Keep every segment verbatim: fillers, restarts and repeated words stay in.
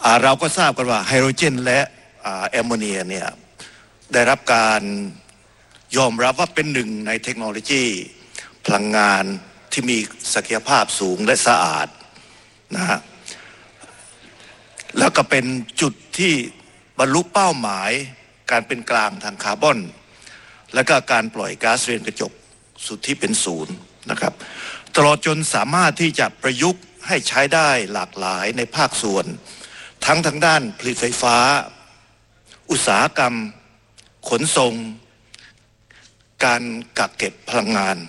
เราก็ทราบกันว่าไฮโดรเจนและแอมโมเนียเนี่ยได้รับการยอมรับว่าเป็นหนึ่งในเทคโนโลยีพลังงานที่มีศักยภาพสูงและสะอาดนะฮะแล้วก็เป็นจุดที่บรรลุเป้าหมายการเป็นกลางทางคาร์บอนและก็การปล่อยก๊าซเรือนกระจกสุดที่เป็นศูนย์นะครับตลอดจนสามารถที่จะประยุกต์ให้ใช้ได้หลากหลายในภาคส่วนทั้งทางด้านผลิตไฟฟ้าอุตสาหกรรมขนส่งการกักเก็บพลังงาน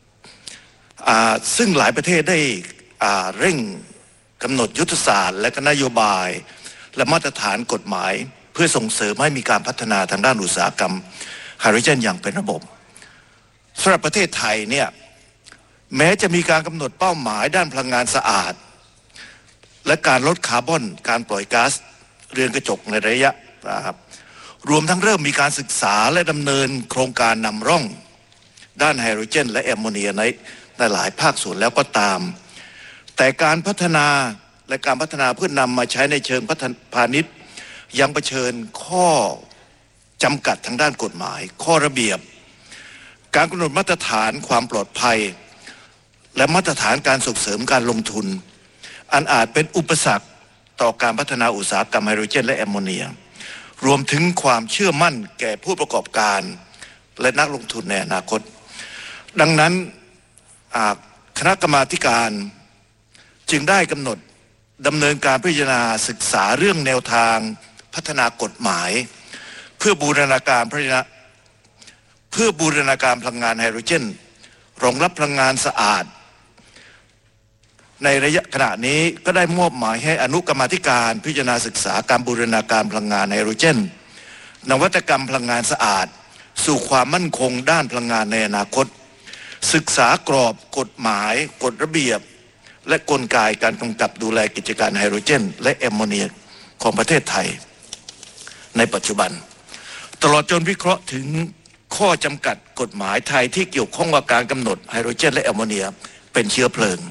ซึ่งหลายประเทศได้เร่งกำหนดยุทธศาสตร์และก็นโยบายและมาตรฐานกฎหมายเพื่อส่งเสริมให้มีการพัฒนาทางด้านอุตสาหกรรมไฮโดรเจนอย่างเป็นระบบสำหรับประเทศไทยเนี่ยแม้จะมีการกำหนดเป้าหมายด้านพลังงานสะอาดและการลดคาร์บอนการปล่อยก๊าซเรือนกระจกในระยะนะครับรวมทั้งเริ่มมีการศึกษาและดำเนินโครงการนำร่องด้านไฮโดรเจนและแอมโมเนียในในหลายภาคส่วนแล้วก็ตามแต่การพัฒนาและการพัฒนาเพื่อนำมาใช้ในเชิงพัฒนาพาณิชย์ยังเผชิญข้อจำกัดทางด้านกฎหมายข้อระเบียบการกำหนดมาตรฐานความปลอดภัยและมาตรฐานการส่งเสริมการลงทุนอันอาจเป็นอุปสรรคต่อการพัฒนาอุตสาหกรรมไฮโดรเจนและแอมโมเนียรวมถึงความเชื่อมั่นแก่ผู้ประกอบการและนักลงทุนในอนาคตดังนั้นคณะกรรมาธิการจึงได้กำหนดดำเนินการพิจารณาศึกษาเรื่องแนวทางพัฒนากฎหมายเพื่อบูรณาการพัฒนาเพื่อบูรณาการพลังงานไฮโดรเจนรองรับพลังงานสะอาดในระยะขณะนี้ก็ได้มอบหมายให้อนุกรรมาธิการพิจารณาศึกษาการบูรณาการพลังงานไฮโดรเจนนวัตกรรมพลังงานสะอาดสู่ความมั่นคงด้านพลังงานในอนาคตศึกษากรอบกฎหมายกฎระเบียบและกลไกการกำกับดูแลกิจการไฮโดรเจนและแอมโมเนียของประเทศไทยในปัจจุบันตลอดจนวิเคราะห์ถึงข้อจำกัดกฎหมายไทยที่เกี่ยวข้องกับการกำหนดไฮโดรเจนและแอมโมเนียเป็นเชื้อเพลิง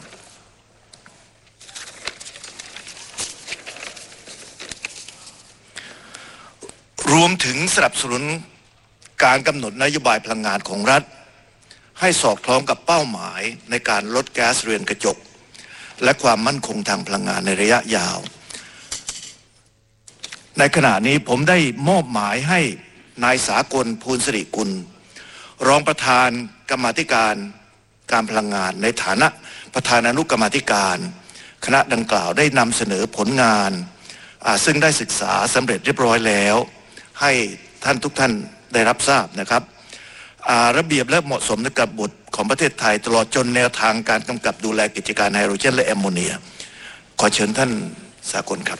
รวมถึงสนับสนุนการกำหนดนโยบายพลังงานของรัฐให้สอดคล้องกับเป้าหมายในการลดก๊าซเรือนกระจกและความมั่นคงทางพลังงานในระยะยาวในขณะนี้ผมได้มอบหมายให้นายสากลภูลสิริกุลรองประธานกรรมาธิการการพลังงานในฐานะประธานอนุกรรมาธิการคณะดังกล่าวได้นำเสนอผลงานซึ่งได้ศึกษาสำเร็จเรียบร้อยแล้วให้ท่านทุกท่านได้รับทราบนะครับระเบียบและเหมาะสมกับบทของประเทศไทยตลอดจนแนวทางการกำกับดูแลกิจการไฮโดรเจนและแอมโมเนียขอเชิญท่านสากลครับ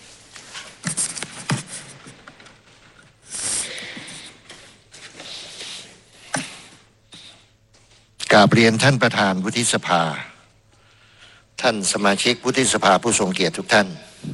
กราบเรียนท่านประธานวุฒิสภาท่านสมาชิกวุฒิสภาผู้ทรงเกียรติทุกท่าน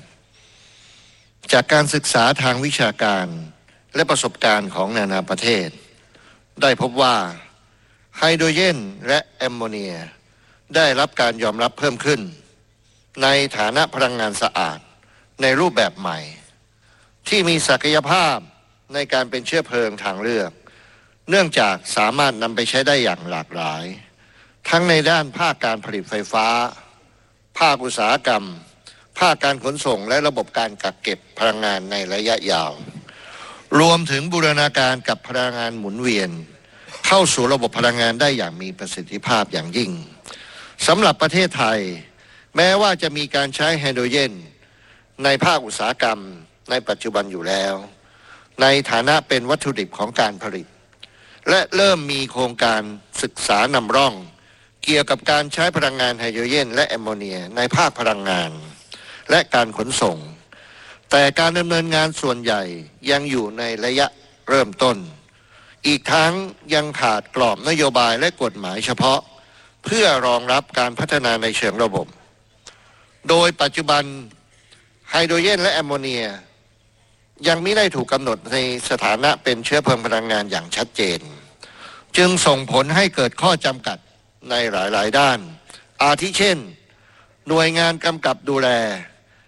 จากการศึกษาทางวิชาการและประสบการณ์ของนานาประเทศได้พบว่าไฮโดรเจนและแอมโมเนียได้รับการยอมรับเพิ่มขึ้นในฐานะพลังงานสะอาดในรูปแบบใหม่ที่มีศักยภาพในการเป็นเชื้อเพลิงทางเลือกเนื่องจากสามารถนำไปใช้ได้อย่างหลากหลายทั้งในด้านภาคการผลิตไฟฟ้าภาคอุตสาหกรรมภาคการขนส่งและระบบการกักเก็บพลังงานในระยะยาวรวมถึงบูรณาการกับพลังงานหมุนเวียนเข้าสู่ระบบพลังงานได้อย่างมีประสิทธิภาพอย่างยิ่งสำหรับประเทศไทยแม้ว่าจะมีการใช้ไฮโดรเจนในภาคอุตสาหกรรมในปัจจุบันอยู่แล้วในฐานะเป็นวัตถุดิบของการผลิตและเริ่มมีโครงการศึกษานำร่องเกี่ยวกับการใช้พลังงานไฮโดรเจนและแอมโมเนียในภาคพลังงานและการขนส่งแต่การดำเนินงานส่วนใหญ่ยังอยู่ในระยะเริ่มต้นอีกทั้งยังขาดกรอบนโยบายและกฎหมายเฉพาะเพื่อรองรับการพัฒนาในเชิงระบบโดยปัจจุบันไฮโดรเจนและแอมโมเนียยังไม่ได้ถูกกำหนดในสถานะเป็นเชื้อเพลิงพลังงานอย่างชัดเจนจึงส่งผลให้เกิดข้อจำกัดในหลายๆด้านอาทิเช่นหน่วยงานกำกับดูแล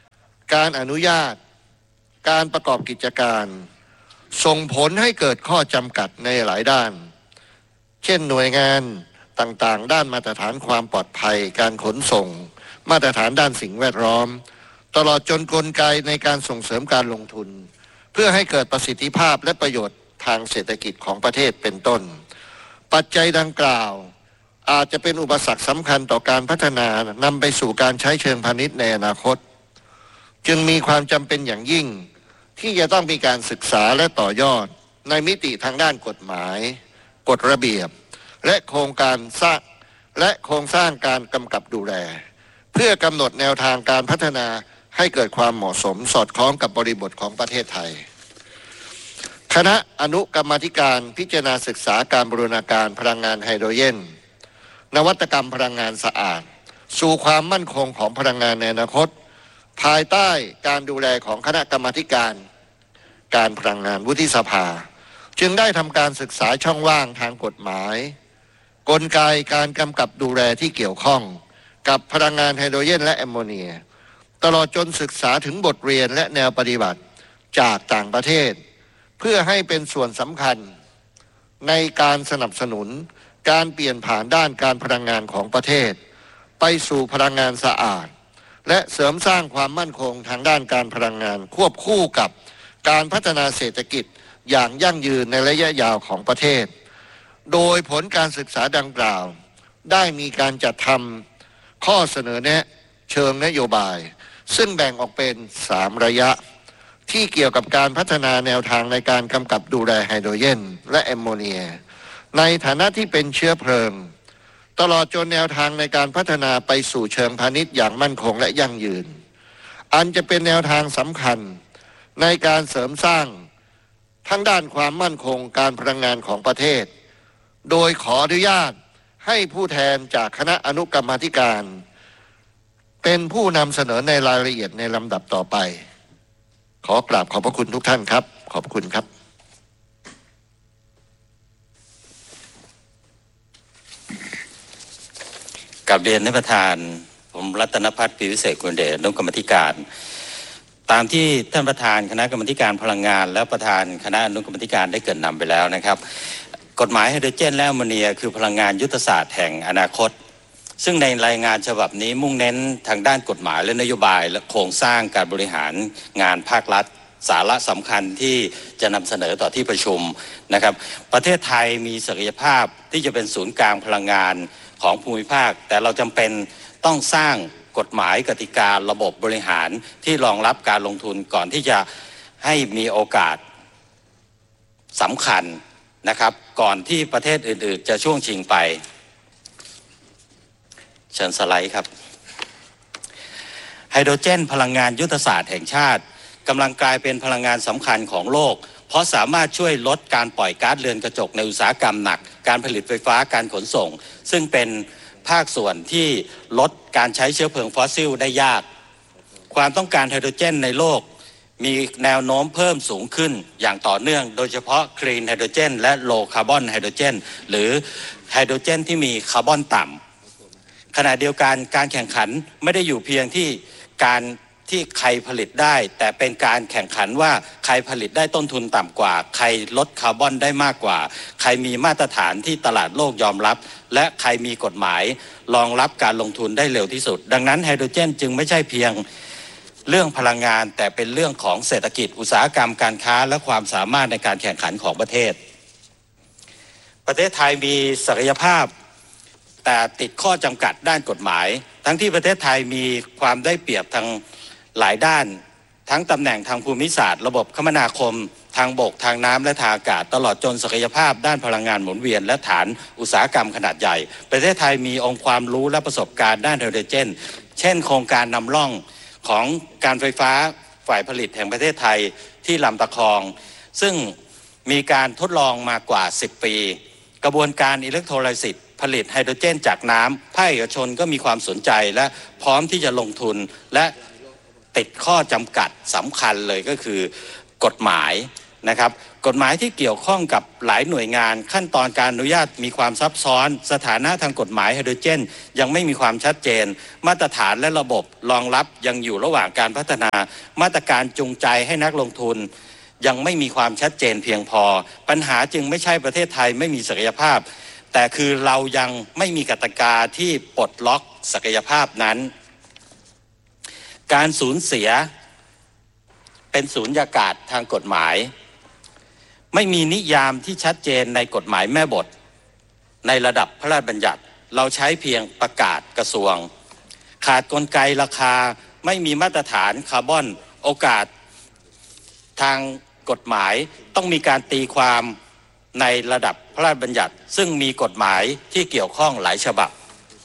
การอนุญาตการประกอบกิจการส่งผลให้เกิดข้อจำกัดในหลายด้านเช่นหน่วยงานต่างๆด้านมาตรฐานความปลอดภัยการขนส่งมาตรฐานด้านสิ่งแวดล้อมตลอดจนกลไกในการส่งเสริมการลงทุนเพื่อให้เกิดประสิทธิภาพและประโยชน์ทางเศรษฐกิจของประเทศเป็นต้นปัจจัยดังกล่าวอาจจะเป็นอุปสรรคสำคัญต่อการพัฒนานำไปสู่การใช้เชิงพาณิชย์ในอนาคตจึงมีความจำเป็นอย่างยิ่งที่จะต้องมีการศึกษาและต่อยอดในมิติทางด้านกฎหมายกฎระเบียบและโครงการสร้างและโครงสร้างการกำกับดูแลเพื่อกำหนดแนวทางการพัฒนาให้เกิดความเหมาะสมสอดคล้องกับบริบทของประเทศไทยคณะอนุกรรมาธิการพิจารณาศึกษาการบูรณาการพลังงานไฮโดรเจนนวัตกรรมพลังงานสะอาดสู่ความมั่นคงของพลังงานในอนาคตภายใต้การดูแลของคณะกรรมาธิการการพลังงานวุฒิสภาจึงได้ทำการศึกษาช่องว่างทางกฎหมายกลไกการกำกับดูแลที่เกี่ยวข้องกับพลังงานไฮโดรเจนและแอมโมเนียตลอดจนศึกษาถึงบทเรียนและแนวปฏิบัติจากต่างประเทศเพื่อให้เป็นส่วนสำคัญในการสนับสนุนการเปลี่ยนผ่านด้านการพลังงานของประเทศไปสู่พลังงานสะอาดและเสริมสร้างความมั่นคงทางด้านการพลังงานควบคู่กับการพัฒนาเศรษฐกิจอย่างยั่งยืนในระยะยาวของประเทศโดยผลการศึกษาดังกล่าวได้มีการจัดทำข้อเสนอแนะเชิงนโยบายซึ่งแบ่งออกเป็นสามระยะที่เกี่ยวกับการพัฒนาแนวทางในการกำกับดูแลไฮโดรเจนและแอมโมเนียในฐานะที่เป็นเชื้อเพลิงตลอดจนแนวทางในการพัฒนาไปสู่เชิงพาณิชย์อย่างมั่นคงและยั่งยืนอันจะเป็นแนวทางสำคัญในการเสริมสร้างทั้งด้านความมั่นคงการพลังงานของประเทศโดยขออนุญาตให้ผู้แทนจากคณะอนุกรรมาธิการเป็นผู้นำเสนอในรายละเอียดในลำดับต่อไปขอกราบขอบพระคุณทุกท่านครับขอบคุณครับกราบเรียนท่านประธานผมรัตนภัทร ปิวิเศษกุลเดชอนุกรรมาธิการตามที่ท่านประธานคณะกรรมาธิการพลังงานและประธานคณะอนุกรรมาธิการได้เกริ่นนำไปแล้วนะครับกฎหมายไฮโดรเจนและแอมโมเนียคือพลังงานยุทธศาสตร์แห่งอนาคตซึ่งในรายงานฉบับนี้มุ่งเน้นทางด้านกฎหมายและนโยบายและโครงสร้างการบริหารงานภาครัฐสาระสำคัญที่จะนำเสนอต่อที่ประชุมนะครับประเทศไทยมีศักยภาพที่จะเป็นศูนย์กลางพลังงานของภูมิภาคแต่เราจำเป็นต้องสร้างกฎหมายกติการะบบบริหารที่รองรับการลงทุนก่อนที่จะให้มีโอกาสสำคัญนะครับก่อนที่ประเทศอื่นๆจะช่วงชิงไปเชิญสไลด์ครับไฮโดรเจนพลังงานยุทธศาสตร์แห่งชาติกำลังกลายเป็นพลังงานสำคัญของโลกเพราะสามารถช่วยลดการปล่อยก๊าซเรือนกระจกในอุตสาหกรรมหนักการผลิตไฟฟ้าการขนส่งซึ่งเป็นภาคส่วนที่ลดการใช้เชื้อเพลิงฟอสซิลได้ยากความต้องการไฮโดรเจนในโลกมีแนวโน้มเพิ่มสูงขึ้นอย่างต่อเนื่องโดยเฉพาะคลีนไฮโดรเจนและโลคาร์บอนไฮโดรเจนหรือไฮโดรเจนที่มีคาร์บอนต่ำขณะเดียวกันการแข่งขันไม่ได้อยู่เพียงที่การที่ใครผลิตได้แต่เป็นการแข่งขันว่าใครผลิตได้ต้นทุนต่ำกว่าใครลดคาร์บอนได้มากกว่าใครมีมาตรฐานที่ตลาดโลกยอมรับและใครมีกฎหมายรองรับการลงทุนได้เร็วที่สุดดังนั้นไฮโดรเจนจึงไม่ใช่เพียงเรื่องพลังงานแต่เป็นเรื่องของเศรษฐกิจอุตสาหกรรมการค้าและความสามารถในการแข่งขันของประเทศประเทศไทยมีศักยภาพแต่ติดข้อจำกัดด้านกฎหมายทั้งที่ประเทศไทยมีความได้เปรียบทางหลายด้านทั้งตำแหน่งทางภูมิศาสตร์ระบบคมนาคมทางบกทางน้ำและทางอากาศตลอดจนศักยภาพด้านพลังงานหมุนเวียนและฐานอุตสาหกรรมขนาดใหญ่ประเทศไทยมีองค์ความรู้และประสบการณ์ด้านไฮโดรเจนเช่นโครงการนำร่องของการไฟฟ้าฝ่ายผลิตแห่งประเทศไทยที่ลำตะคองซึ่งมีการทดลองมากว่าสิบปีกระบวนการอิเล็กโทรไลซิสผลิตไฮโดรเจนจากน้ำภาคเอกชนก็มีความสนใจและพร้อมที่จะลงทุนและติดข้อจำกัดสำคัญเลยก็คือกฎหมายนะครับกฎหมายที่เกี่ยวข้องกับหลายหน่วยงานขั้นตอนการอนุญาตมีความซับซ้อนสถานะทางกฎหมายไฮโดรเจนยังไม่มีความชัดเจนมาตรฐานและระบบรองรับยังอยู่ระหว่างการพัฒนามาตรการจูงใจให้นักลงทุนยังไม่มีความชัดเจนเพียงพอปัญหาจึงไม่ใช่ประเทศไทยไม่มีศักยภาพแต่คือเรายังไม่มีกติกาที่ปลดล็อกศักยภาพนั้นการสูญเสียเป็นสูญญากาศทางกฎหมายไม่มีนิยามที่ชัดเจนในกฎหมายแม่บทในระดับพระราชบัญญัติเราใช้เพียงประกาศกระทรวงขาดกลไกราคาไม่มีมาตรฐานคาร์บอนโอกาสทางกฎหมายต้องมีการตีความในระดับพระราชบัญญัติซึ่งมีกฎหมายที่เกี่ยวข้องหลายฉบับ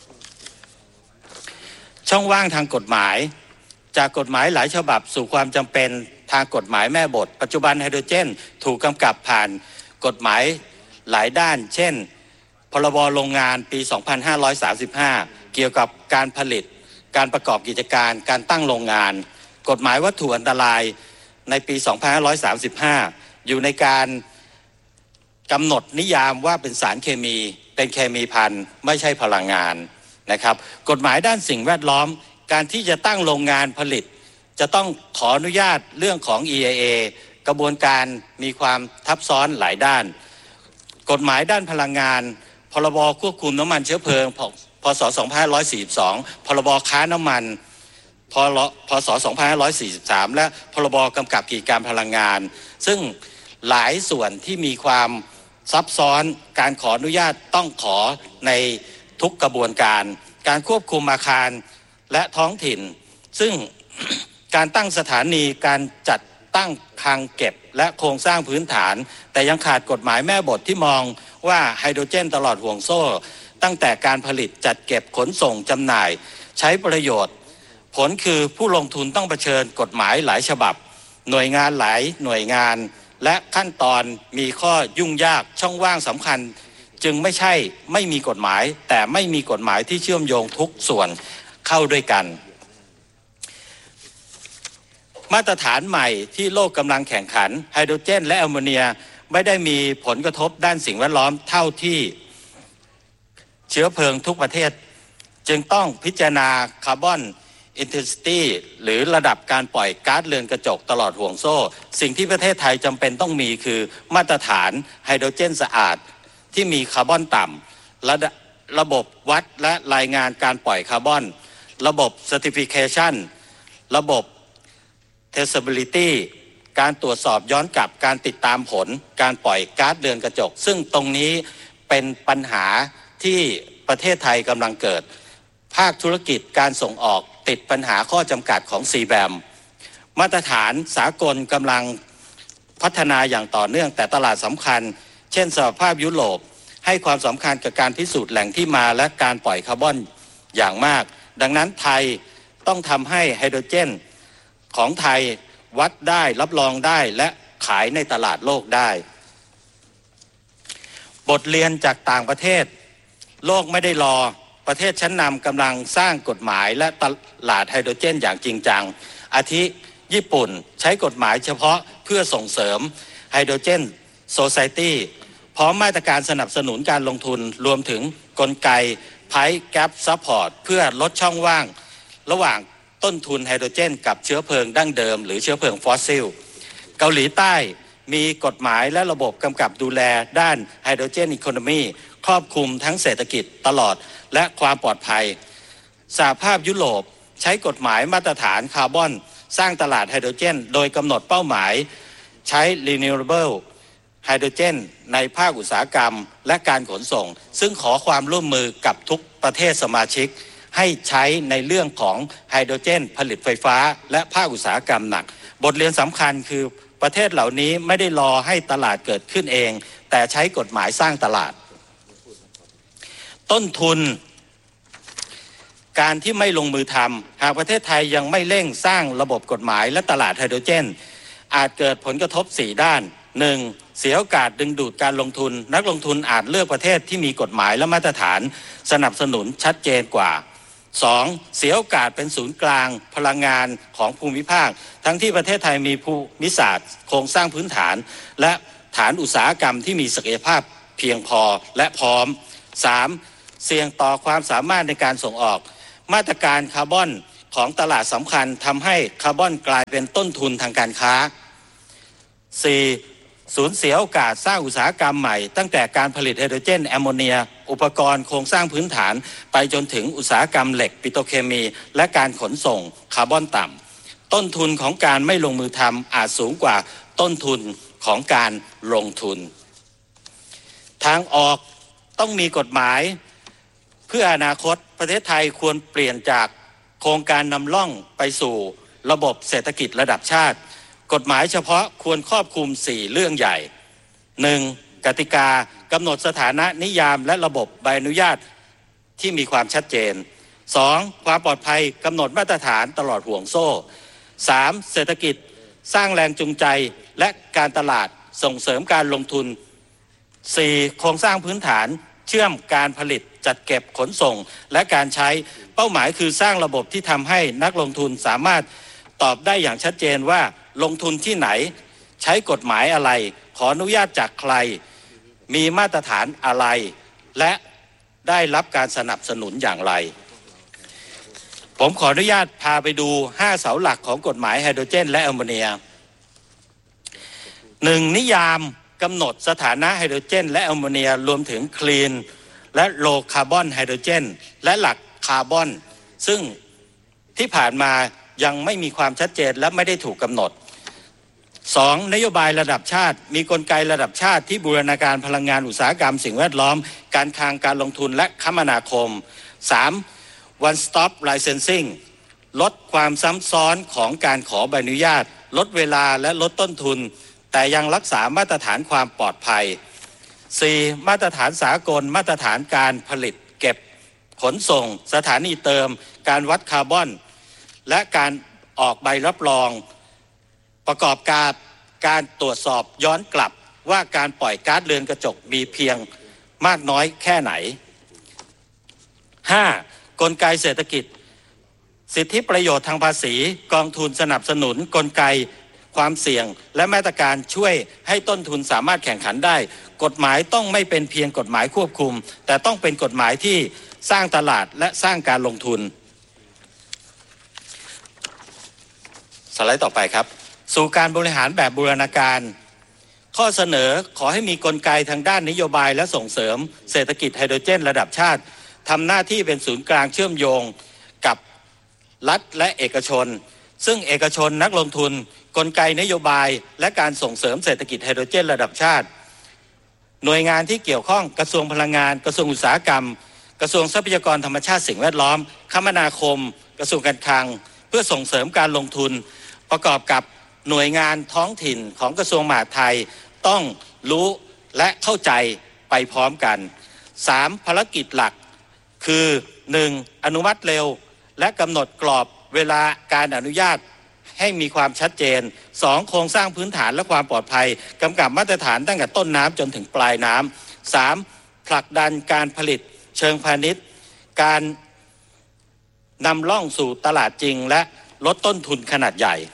ช่องว่างทางกฎหมายจากกฎหมายหลายฉบับสู่ความจำเป็นทางกฎหมายแม่บทปัจจุบันไฮโดรเจนถูกกำกับผ่านกฎหมายหลายด้านเช่นพรบโรงงานปีสองพันห้าร้อยสามสิบห้าเกี่ยวกับการผลิตการประกอบกิจการการตั้งโรงงานกฎหมายวัตถุอันตรายในปีสองพันห้าร้อยสามสิบห้าอยู่ในการกำหนดนิยามว่าเป็นสารเคมีเป็นเคมีภัณฑ์ไม่ใช่พลังงานนะครับกฎหมายด้านสิ่งแวดล้อมการที่จะตั้งโรงงานผลิตจะต้องขออนุญาตเรื่องของ อี ไอ เอ กระบวนการมีความทับซ้อนหลายด้านกฎหมายด้านพลังงานพรบควบคุมน้ำมันเชื้อเพลิงพศสองพันห้าร้อยสี่สิบสองพรบค้าน้ำมันพพศสองพันห้าร้อยสี่สิบสามและพรบกำกับกิจการพลังงานซึ่งหลายส่วนที่มีความซับซ้อนการขออนุญาตต้องขอในทุกกระบวนการการควบคุมอาคารและท้องถิ่นซึ่ง การตั้งสถานีการจัดตั้งคลังเก็บและโครงสร้างพื้นฐานแต่ยังขาดกฎหมายแม่บทที่มองว่าไฮโดรเจนตลอดห่วงโซ่ตั้งแต่การผลิตจัดเก็บขนส่งจำหน่ายใช้ประโยชน์ผลคือผู้ลงทุนต้องเผชิญกฎหมายหลายฉบับหน่วยงานหลายหน่วยงานและขั้นตอนมีข้อยุ่งยากช่องว่างสำคัญจึงไม่ใช่ไม่มีกฎหมายแต่ไม่มีกฎหมายที่เชื่อมโยงทุกส่วนเข้าด้วยกันมาตรฐานใหม่ที่โลกกำลังแข่งขันไฮโดรเจนและแอมโมเนียไม่ได้มีผลกระทบด้านสิ่งแวดล้อมเท่าที่เชื้อเพลิงทุกประเทศจึงต้องพิจารณาคาร์บอนอินเทนซิตี้หรือระดับการปล่อยก๊าซเรือนกระจกตลอดห่วงโซ่สิ่งที่ประเทศไทยจำเป็นต้องมีคือมาตรฐานไฮโดรเจนสะอาดที่มีคาร์บอนต่ำระระบบวัดและรายงานการปล่อยคาร์บอนระบบ Certification ระบบ Traceability การตรวจสอบย้อนกลับการติดตามผลการปล่อยก๊าซเรือนกระจกซึ่งตรงนี้เป็นปัญหาที่ประเทศไทยกำลังเกิดภาคธุรกิจการส่งออกติดปัญหาข้อจำกัดของ ซี แบม มาตรฐานสากลกำลังพัฒนาอย่างต่อเนื่องแต่ตลาดสำคัญเช่นสหภาพยุโรปให้ความสำคัญกับการพิสูจน์แหล่งที่มาและการปล่อยคาร์บอนอย่างมากดังนั้นไทยต้องทำให้ไฮโดรเจนของไทยวัดได้รับรองได้และขายในตลาดโลกได้บทเรียนจากต่างประเทศโลกไม่ได้รอประเทศชั้นนำกำลังสร้างกฎหมายและตลาดไฮโดรเจนอย่างจริงจังอาทิญี่ปุ่นใช้กฎหมายเฉพาะเพื่อส่งเสริมไฮโดรเจนโซไซตี้พร้อมมาตรการสนับสนุนการลงทุนรวมถึงกลไก Price Gap Support เพื่อลดช่องว่างระหว่างต้นทุนไฮโดรเจนกับเชื้อเพลิงดั้งเดิมหรือเชื้อเพลิงฟอสซิลเกาหลีใต้มีกฎหมายและระบบกำกับดูแลด้านไฮโดรเจนอีโคโนมีครอบคลุมทั้งเศรษฐกิจตลอดและความปลอดภัยสหภาพยุโรปใช้กฎหมายมาตรฐานคาร์บอนสร้างตลาดไฮโดรเจนโดยกำหนดเป้าหมายใช้ Renewable ไฮโดรเจนในภาคอุตสาหกรรมและการขนส่งซึ่งขอความร่วมมือกับทุกประเทศสมาชิกให้ใช้ในเรื่องของไฮโดรเจนผลิตไฟฟ้าและภาคอุตสาหกรรมหนักบทเรียนสำคัญคือประเทศเหล่านี้ไม่ได้รอให้ตลาดเกิดขึ้นเองแต่ใช้กฎหมายสร้างตลาดต้นทุนการที่ไม่ลงมือทำหากประเทศไทยยังไม่เร่งสร้างระบบกฎหมายและตลาดไฮโดรเจนอาจเกิดผลกระทบสี่ด้านหนึ่งเสียโอกาสดึงดูดการลงทุนนักลงทุนอาจเลือกประเทศที่มีกฎหมายและมาตรฐานสนับสนุนชัดเจนกว่าสองเสียโอกาสเป็นศูนย์กลางพลังงานของภูมิภาคทั้งที่ประเทศไทยมีภูมิศาสตร์โครงสร้างพื้นฐานและฐานอุตสาหกรรมที่มีศักยภาพเพียงพอและพร้อม สามเสี่ยงต่อความสามารถในการส่งออกมาตรการคาร์บอนของตลาดสำคัญทำให้คาร์บอนกลายเป็นต้นทุนทางการค้า สี่สูญเสียโอกาสสร้างอุตสาหกรรมใหม่ตั้งแต่การผลิตไฮโดรเจนแอมโมเนียอุปกรณ์โครงสร้างพื้นฐานไปจนถึงอุตสาหกรรมเหล็กปิโตรเคมีและการขนส่งคาร์บอนต่ำต้นทุนของการไม่ลงมือทำอาจสูงกว่าต้นทุนของการลงทุนทางออกต้องมีกฎหมายเพื่ออนาคตประเทศไทยควรเปลี่ยนจากโครงการนำร่องไปสู่ระบบเศรษฐกิจระดับชาติกฎหมายเฉพาะควรครอบคลุมสี่เรื่องใหญ่ หนึ่ง กติกากำหนดสถานะนิยามและระบบใบอนุญาตที่มีความชัดเจน สอง ความปลอดภัยกำหนดมาตรฐานตลอดห่วงโซ่ สาม เศรษฐกิจสร้างแรงจูงใจและการตลาดส่งเสริมการลงทุน สี่ โครงสร้างพื้นฐานเชื่อมการผลิตจัดเก็บขนส่งและการใช้เป้าหมายคือสร้างระบบที่ทำให้นักลงทุนสามารถตอบได้อย่างชัดเจนว่าลงทุนที่ไหนใช้กฎหมายอะไรขออนุญาตจากใครมีมาตรฐานอะไรและได้รับการสนับสนุนอย่างไรผมขออนุญาตพาไปดูห้าเสาหลักของกฎหมายไฮโดรเจนและแอมโมเนีย หนึ่ง นิยามกำหนดสถานะไฮโดรเจนและแอมโมเนียรวมถึงคลีนและโลคาร์บอนไฮโดรเจนและหลักคาร์บอนซึ่งที่ผ่านมายังไม่มีความชัดเจนและไม่ได้ถูกกำหนด สอง นโยบายระดับชาติมีกลไกระดับชาติที่บูรณาการพลังงานอุตสาหกรรมสิ่งแวดล้อมการคลังการลงทุนและคมนาคม สาม one stop licensing ลดความซ้ำซ้อนของการขอใบอนุญาตลดเวลาและลดต้นทุนแต่ยังรักษามาตรฐานความปลอดภัย สี่ มาตรฐานสากลมาตรฐานการผลิตเก็บขนส่งสถานีเติมการวัดคาร์บอนและการออกใบรับรองประกอบการการตรวจสอบย้อนกลับว่าการปล่อยก๊าซเรือนกระจกมีเพียงมากน้อยแค่ไหน ห้า กลไกเศรษฐกิจสิทธิประโยชน์ทางภาษีกองทุนสนับสนุนกลไกความเสี่ยงและมาตรการช่วยให้ต้นทุนสามารถแข่งขันได้กฎหมายต้องไม่เป็นเพียงกฎหมายควบคุมแต่ต้องเป็นกฎหมายที่สร้างตลาดและสร้างการลงทุนสไลด์ต่อไปครับสู่การบริหารแบบบูรณาการข้อเสนอขอให้มีกลไกทางด้านนโยบายและส่งเสริมเศรษฐกิจไฮโดรเจนระดับชาติทำหน้าที่เป็นศูนย์กลางเชื่อมโยงกับรัฐและเอกชนซึ่งเอกชนนักลงทุนกลไกนโยบายและการส่งเสริมเศรษฐกิจไฮโดรเจนระดับชาติหน่วยงานที่เกี่ยวข้องกระทรวงพลังงานกระทรวงอุตสาหกรรมกระทรวงทรัพยากรธรรมชาติสิ่งแวดล้อมคมนาคมกระทรวงการคลังเพื่อส่งเสริมการลงทุนประกอบกับหน่วยงานท้องถิ่นของกระทรวงมหาดไทยต้องรู้และเข้าใจไปพร้อมกัน สาม ภารกิจหลักคือ หนึ่ง อนุมัติเร็วและกำหนดกรอบเวลาการอนุญาตให้มีความชัดเจน สอง โครงสร้างพื้นฐานและความปลอดภัยกำกับมาตรฐานตั้งแต่ต้นน้ำจนถึงปลายน้ำ สาม ผลักดันการผลิตเชิงพาณิชย์การนำล่องสู่ตลาดจริงและลดต้นทุนขนาดใหญ่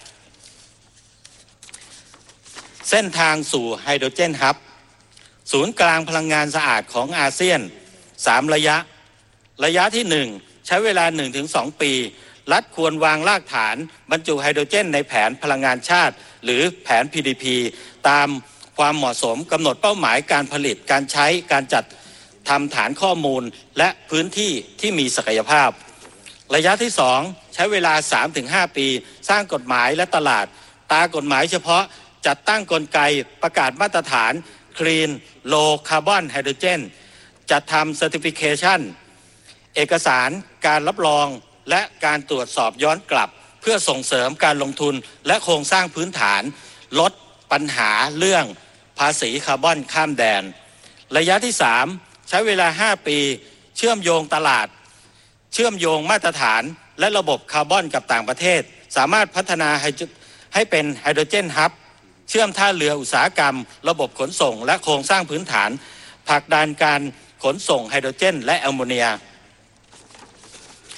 เส้นทางสู่ไฮโดรเจนฮับศูนย์กลางพลังงานสะอาดของอาเซียนสามระยะระยะที่หนึ่งใช้เวลา หนึ่งถึงสอง ปีรัฐควรวางรากฐานบรรจุไฮโดรเจนในแผนพลังงานชาติหรือแผน พี ดี พี ตามความเหมาะสมกำหนดเป้าหมายการผลิตการใช้การจัดทำฐานข้อมูลและพื้นที่ที่มีศักยภาพระยะที่สองใช้เวลา สามถึงห้า ปีสร้างกฎหมายและตลาดตากฎหมายเฉพาะจัดตั้งกลไกประกาศมาตรฐาน Clean Low Carbon Hydrogen จัดทำ Certification เอกสารการรับรองและการตรวจสอบย้อนกลับเพื่อส่งเสริมการลงทุนและโครงสร้างพื้นฐานลดปัญหาเรื่องภาษีคาร์บอนข้ามแดนระยะที่สามใช้เวลาห้าปีเชื่อมโยงตลาดเชื่อมโยงมาตรฐานและระบบคาร์บอนกับต่างประเทศสามารถพัฒนาให้เป็นไฮโดรเจนฮับเชื่อมท่าเรืออุตสาหกรรมระบบขนส่งและโครงสร้างพื้นฐานผลักดันการขนส่งไฮโดรเจนและแอมโมเนีย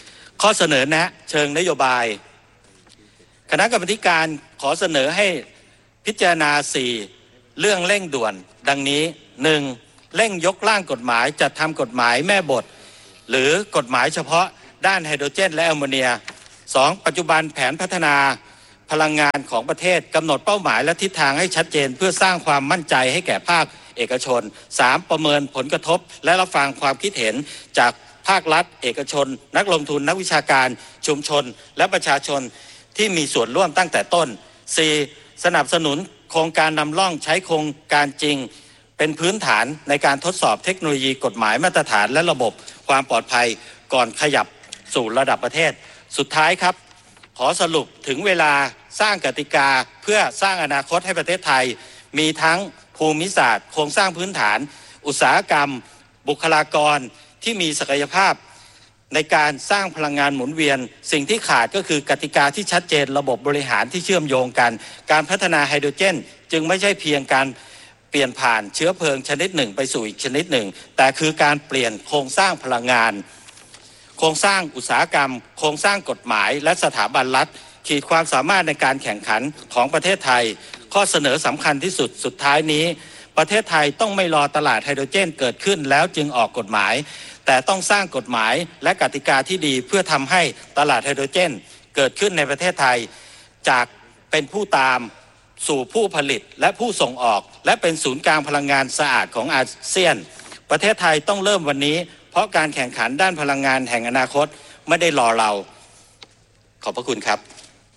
ข้อเสนอแนะเชิงนโยบายคณะกรรมการขอเสนอให้พิจารณาสี่เรื่องเร่งด่วนดังนี้หนึ่งเร่งยกร่างกฎหมายจัดทำกฎหมายแม่บทหรือกฎหมายเฉพาะด้านไฮโดรเจนและแอมโมเนียสองปัจจุบันแผนพัฒนาพลังงานของประเทศกำหนดเป้าหมายและทิศทางให้ชัดเจนเพื่อสร้างความมั่นใจให้แก่ภาคเอกชนสามประเมินผลกระทบและรับฟังความคิดเห็นจากภาครัฐเอกชนนักลงทุนนักวิชาการชุมชนและประชาชนที่มีส่วนร่วมตั้งแต่ต้นสี่สนับสนุนโครงการนำร่องใช้โครงการจริงเป็นพื้นฐานในการทดสอบเทคโนโลยีกฎหมายมาตรฐานและระบบความปลอดภัยก่อนขยับสู่ระดับประเทศสุดท้ายครับขอสรุปถึงเวลาสร้างกติกาเพื่อสร้างอนาคตให้ประเทศไทยมีทั้งภูมิศาสตร์โครงสร้างพื้นฐานอุตสาหกรรมบุคลากรที่มีศักยภาพในการสร้างพลังงานหมุนเวียนสิ่งที่ขาดก็คือกติกาที่ชัดเจนระบบบริหารที่เชื่อมโยงกันการพัฒนาไฮโดรเจนจึงไม่ใช่เพียงการเปลี่ยนผ่านเชื้อเพลิงชนิดหนึ่งไปสู่อีกชนิดหนึ่งแต่คือการเปลี่ยนโครงสร้างพลังงานโครงสร้างอุตสาหกรรมโครงสร้างกฎหมายและสถาบันรัฐขีดความสามารถในการแข่งขันของประเทศไทยข้อเสนอสำคัญที่สุดสุดท้ายนี้ประเทศไทยต้องไม่รอตลาดไฮโดรเจนเกิดขึ้นแล้วจึงออกกฎหมายแต่ต้องสร้างกฎหมายและกติกาที่ดีเพื่อทำให้ตลาดไฮโดรเจนเกิดขึ้นในประเทศไทยจากเป็นผู้ตามสู่ผู้ผลิตและผู้ส่งออกและเป็นศูนย์กลางพลังงานสะอาดของอาเซียนประเทศไทยต้องเริ่มวันนี้เพราะการแข่งขันด้านพลังงานแห่งอนาคตไม่ได้รอเราขอบพระคุณครับ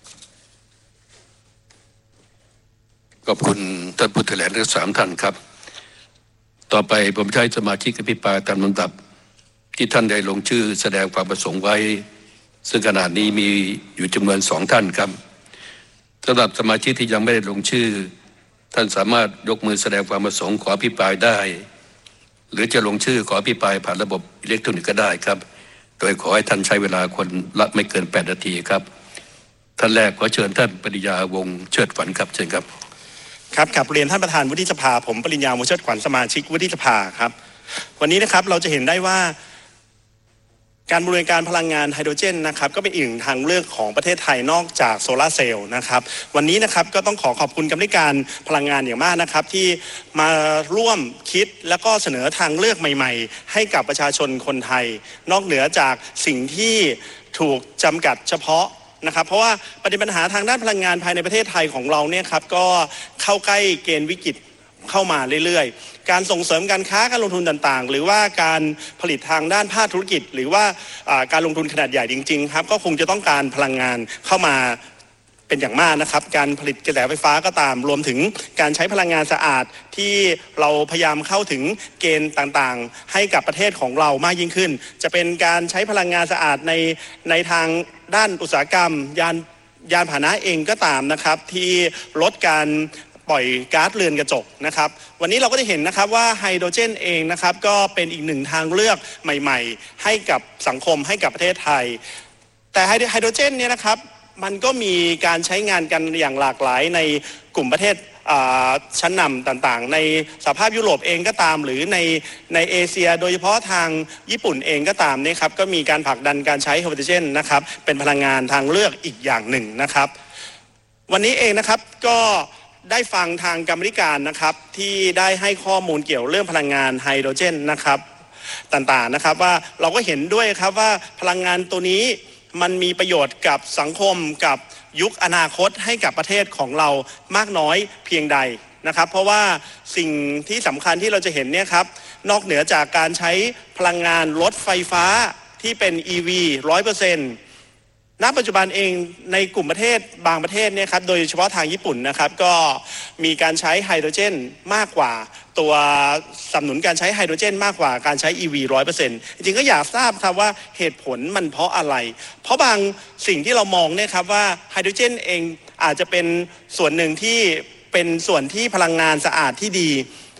ขอบคุณท่านผู้แถลงทั้งสามท่านครับต่อไปผมจะให้สมาชิกอภิปรายตามลำดับที่ท่านได้ลงชื่อแสดงความประสงค์ไว้ซึ่งขณะนี้มีอยู่จำนวนสองท่านครับสำหรับสมาชิกที่ยังไม่ได้ลงชื่อท่านสามารถยกมือแสดงความประสงค์ขออภิปรายได้หรือจะลงชื่อขออภิปรายผ่านระบบอิเล็กทรอนิกส์ก็ได้ครับโดยขอให้ท่านใช้เวลาคนละไม่เกินแปดนาทีครับท่านแรกขอเชิญท่านปริญญาวงศ์เชิดฝันครับเชิญครับครับกับเรียนท่านประธานวุฒิสภาผมปริญญาวงศ์เชิดขวัญสมาชิกวุฒิสภาครับวันนี้นะครับเราจะเห็นได้ว่าการบริการพลังงานไฮโดรเจนนะครับก็เป็นอีกหนึ่งทางเลือกของประเทศไทยนอกจากโซลาร์เซลล์นะครับวันนี้นะครับก็ต้องขอขอบคุณกรรมการพลังงานอย่างมากนะครับที่มาร่วมคิดแล้วก็เสนอทางเลือกใหม่ๆให้กับประชาชนคนไทยนอกเหนือจากสิ่งที่ถูกจำกัดเฉพาะนะครับเพราะว่าประเด็นปัญหาทางด้านพลังงานภายในประเทศไทยของเราเนี่ยครับก็เข้าใกล้เกณฑ์วิกฤตเข้ามาเรื่อยๆการส่งเสริมการค้าการลงทุนต่างๆหรือว่าการผลิตทางด้านภาคธุรกิจหรือว่าการลงทุนขนาดใหญ่จริงๆครับก็คงจะต้องการพลังงานเข้ามาเป็นอย่างมากนะครับการผลิตกระแสไฟฟ้าก็ตามรวมถึงการใช้พลังงานสะอาดที่เราพยายามเข้าถึงเกณฑ์ต่างๆให้กับประเทศของเรามากยิ่งขึ้นจะเป็นการใช้พลังงานสะอาดในในทางด้านอุตสาหกรรมยานยานพาหนะเองก็ตามนะครับที่ลดการปล่อยก๊าซเรือนกระจกนะครับวันนี้เราก็จะเห็นนะครับว่าไฮโดรเจนเองนะครับก็เป็นอีกหนึ่งทางเลือกใหม่ๆให้กับสังคมให้กับประเทศไทยแต่ไฮโดรเจนเนี่ยนะครับมันก็มีการใช้งานกันอย่างหลากหลายในกลุ่มประเทศชั้นนำต่างๆในสหภาพยุโรปเองก็ตามหรือในในเอเชียโดยเฉพาะทางญี่ปุ่นเองก็ตามนี่ครับก็มีการผลักดันการใช้ไฮโดรเจนนะครับเป็นพลังงานทางเลือกอีกอย่างหนึ่งนะครับวันนี้เองนะครับก็ได้ฟังทางกรรมธิการนะครับที่ได้ให้ข้อมูลเกี่ยวเรื่องพลังงานไฮโดรเจนนะครับต่างๆนะครับว่าเราก็เห็นด้วยครับว่าพลังงานตัวนี้มันมีประโยชน์กับสังคมกับยุคอนาคตให้กับประเทศของเรามากน้อยเพียงใดนะครับเพราะว่าสิ่งที่สำคัญที่เราจะเห็นเนี่ยครับนอกเหนือจากการใช้พลังงานรถไฟฟ้าที่เป็น อี วี ร้อยเปอร์เซ็นต์ณปัจจุบันเองในกลุ่มประเทศบางประเทศเนี่ยครับโดยเฉพาะทางญี่ปุ่นนะครับก็มีการใช้ไฮโดรเจนมากกว่าตัวสนับสนุนการใช้ไฮโดรเจนมากกว่าการใช้ อี วี ร้อยเปอร์เซ็นต์ จริงๆก็อยากทราบครับว่าเหตุผลมันเพราะอะไรเพราะบางสิ่งที่เรามองเนี่ยครับว่าไฮโดรเจนเองอาจจะเป็นส่วนหนึ่งที่เป็นส่วนที่พลังงานสะอาดที่ดี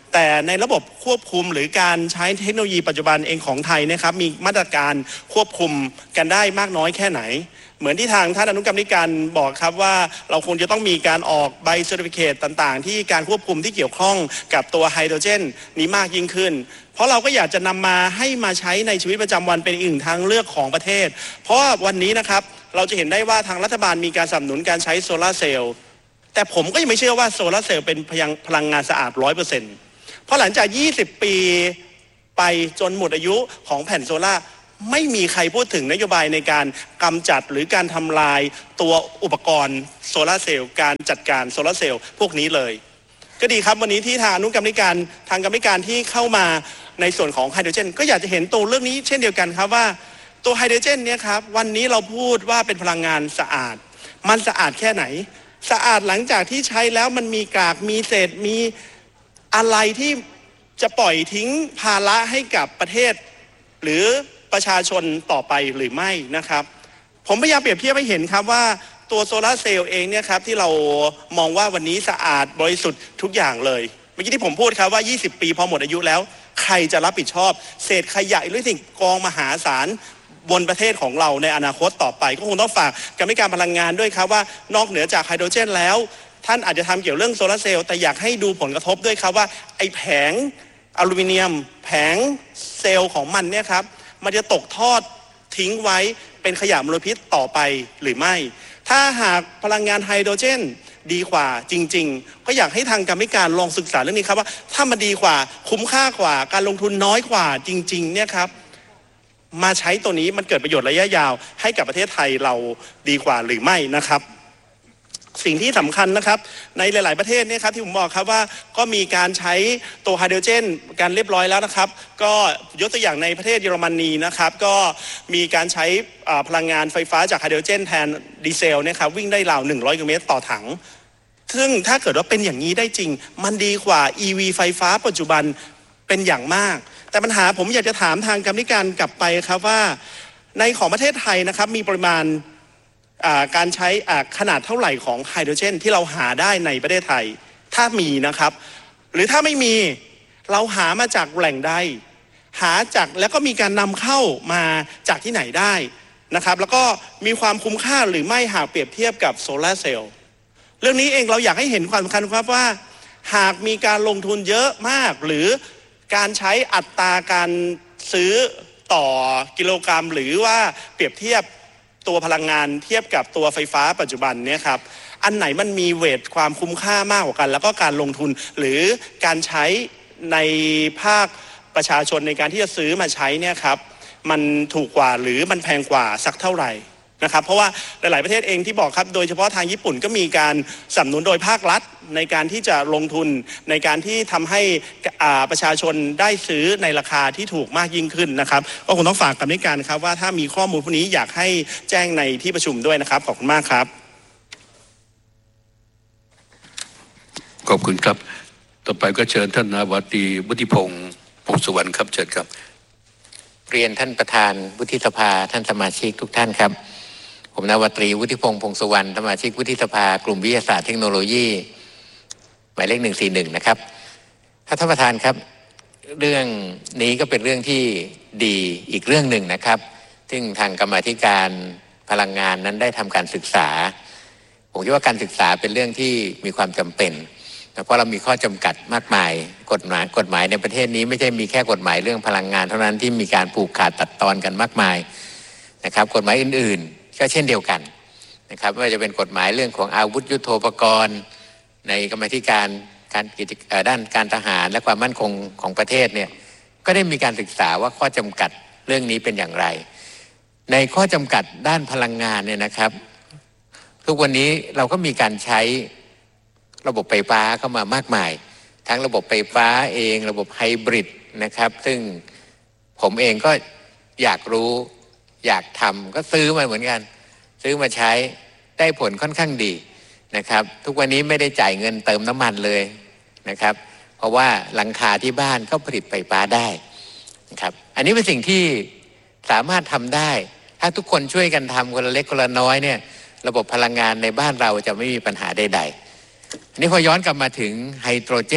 แต่ในระบบควบคุมหรือการใช้เทคโนโลยีปัจจุบันเองของไทยนะครับมีมาตรการควบคุมกันได้มากน้อยแค่ไหนเหมือนที่ทางท่านอนุกรรมการบอกครับว่าเราคงจะต้องมีการออกใบเซอร์ติฟิเคตต่างๆที่การควบคุมที่เกี่ยวข้องกับตัวไฮโดรเจนนี้มากยิ่งขึ้นเพราะเราก็อยากจะนำมาให้มาใช้ในชีวิตประจำวันเป็นอีกหนึ่งทางเลือกของประเทศเพราะว่าวันนี้นะครับเราจะเห็นได้ว่าทางรัฐบาลมีการสนับสนุนการใช้โซลาร์เซลล์แต่ผมก็ยังไม่เชื่อว่าโซลาร์เซลล์เป็นพลังงานสะอาด ร้อยเปอร์เซ็นต์ เพราะหลังจากยี่สิบปีไปจนหมดอายุของแผ่นโซล่าไม่มีใครพูดถึงนโยบายในการกำจัดหรือการทำลายตัวอุปกรณ์โซลาร์เซลล์การจัดการโซลาร์เซลล์พวกนี้เลยก็ดีครับวันนี้ที่ทางอนุกรรมการทางกรรมการที่เข้ามาในส่วนของไฮโดรเจนก็อยากจะเห็นตัวเรื่องนี้เช่นเดียวกันครับว่าตัวไฮโดรเจนเนี่ยครับวันนี้เราพูดว่าเป็นพลังงานสะอาดมันสะอาดแค่ไหนสะอาดหลังจากที่ใช้แล้วมันมีกากมีเศษมีอะไรที่จะปล่อยทิ้งภาระให้กับประเทศหรือประชาชนต่อไปหรือไม่นะครับผมพยายามเปรียบเทียบให้เห็นครับว่าตัวโซลาร์เซลล์เองเนี่ยครับที่เรามองว่าวันนี้สะอาดบริสุทธิ์ทุกอย่างเลยเมื่อกี้ที่ผมพูดครับว่ายี่สิบปีพอหมดอายุแล้วใครจะรับผิดชอบเศษขยะหรือสิ่งกองมหาศาลบนประเทศของเราในอนาคตต่อไปก็คงต้องฝากกรรมการพลังงานด้วยครับว่านอกเหนือจากไฮโดรเจนแล้วท่านอาจจะทำเกี่ยวเรื่องโซลาร์เซลล์แต่อยากให้ดูผลกระทบด้วยครับว่าไอ้แผงอลูมิเนียมแผงเซลล์ของมันเนี่ยครับมันจะตกทอดทิ้งไว้เป็นขยะมลพิษต่อไปหรือไม่ถ้าหากพลังงานไฮโดรเจนดีกว่าจริงๆก็อยากให้ทางกรรมการลองศึกษาเรื่องนี้ครับว่าถ้ามันดีกว่าคุ้มค่ากว่าการลงทุนน้อยกว่าจริงๆเนี่ยครับมาใช้ตัวนี้มันเกิดประโยชน์ระยะยาวให้กับประเทศไทยเราดีกว่าหรือไม่นะครับสิ่งที่สำคัญนะครับในหลายๆประเทศเนี่ยครับที่ผมบอกครับว่าก็มีการใช้ตัวไฮโดรเจนกันเรียบร้อยแล้วนะครับก็ยกตัวอย่างในประเทศเยอรมนีนะครับก็มีการใช้พลังงานไฟฟ้าจากไฮโดรเจนแทนดีเซลนะครับวิ่งได้ราวหนึ่งร้อยกิโลเมตรต่อถังซึ่งถ้าเกิดว่าเป็นอย่างนี้ได้จริงมันดีกว่า อี วี ไฟฟ้าปัจจุบันเป็นอย่างมากแต่ปัญหาผมอยากจะถามทางกรรมการกลับไปครับว่าในของประเทศไทยนะครับมีปริมาณการใช้ขนาดเท่าไหร่ของไฮโดรเจนที่เราหาได้ในประเทศไทยถ้ามีนะครับหรือถ้าไม่มีเราหามาจากแหล่งใดหาจากแล้วก็มีการนำเข้ามาจากที่ไหนได้นะครับแล้วก็มีความคุ้มค่าหรือไม่หากเปรียบเทียบกับโซลาร์เซลล์เรื่องนี้เองเราอยากให้เห็นความสำคัญครับว่าหากมีการลงทุนเยอะมากหรือการใช้อัตราการซื้อต่อกิโลกรัมหรือว่าเปรียบเทียบตัวพลังงานเทียบกับตัวไฟฟ้าปัจจุบันเนี่ยครับอันไหนมันมีเวทความคุ้มค่ามากกว่ากันแล้วก็การลงทุนหรือการใช้ในภาคประชาชนในการที่จะซื้อมาใช้เนี่ยครับมันถูกกว่าหรือมันแพงกว่าสักเท่าไหร่นะครับเพราะว่าหลายๆประเทศเองที่บอกครับโดยเฉพาะทางญี่ปุ่นก็มีการสนับสนุนโดยภาครัฐในการที่จะลงทุนในการที่ทำให้ประชาชนได้ซื้อในราคาที่ถูกมากยิ่งขึ้นนะครับก็คงต้องฝากกรรมการครับว่าถ้ามีข้อมูลพวกนี้อยากให้แจ้งในที่ประชุมด้วยนะครับขอบคุณมากครับขอบคุณครับต่อไปก็เชิญท่านนาวาตรีวุฒิพงศ์พงศ์สุวรรณครับเชิญครับเรียนท่านประธานวุฒิสภาท่านสมาชิกทุกท่านครับผมนาวาตรีวุฒิพงศ์พงศ์สุวรรณสมาชิกวุฒิสภากลุ่มวิทยาศาสตร์เทคโนโลยีหมายเลขหนึ่งสี่หนึ่งนะครับท่านประธานครับเรื่องนี้ก็เป็นเรื่องที่ดีอีกเรื่องหนึ่งนะครับซึ่งทางกรรมาธิการพลังงานนั้นได้ทำการศึกษาผมคิดว่าการศึกษาเป็นเรื่องที่มีความจำเป็นเพราะเรามีข้อจำกัดมากมายกฎหมายกฎหมายในประเทศนี้ไม่ใช่มีแค่กฎหมายเรื่องพลังงานเท่านั้นที่มีการผูกขาดตัดตอนกันมากมายนะครับกฎหมายอื่นๆก็เช่นเดียวกันนะครับไม่ว่าจะเป็นกฎหมายเรื่องของอาวุธยุทโธปกรณ์ในกรรมาธิการการด้านการทหารและความมั่นคงของประเทศเนี่ยก็ได้มีการศึกษาว่าข้อจำกัดเรื่องนี้เป็นอย่างไรในข้อจำกัดด้านพลังงานเนี่ยนะครับทุกวันนี้เราก็มีการใช้ระบบไฟฟ้าเข้ามามากมายทั้งระบบไฟฟ้าเองระบบไฮบริดนะครับซึ่งผมเองก็อยากรู้อยากทำก็ซื้อมาเหมือนกันซื้อมาใช้ได้ผลค่อนข้างดีนะครับทุกวันนี้ไม่ได้จ่ายเงินเติมน้ำมันเลยนะครับเพราะว่าหลังคาที่บ้านก็ผลิตไฟฟ้าได้นะครับอันนี้เป็นสิ่งที่สามารถทำได้ถ้าทุกคนช่วยกันทำคนละเล็กคนละน้อยเนี่ยระบบพลังงานในบ้านเราจะไม่มีปัญหาใดๆอันนี้พอย้อนกลับมาถึงไฮโดรเจน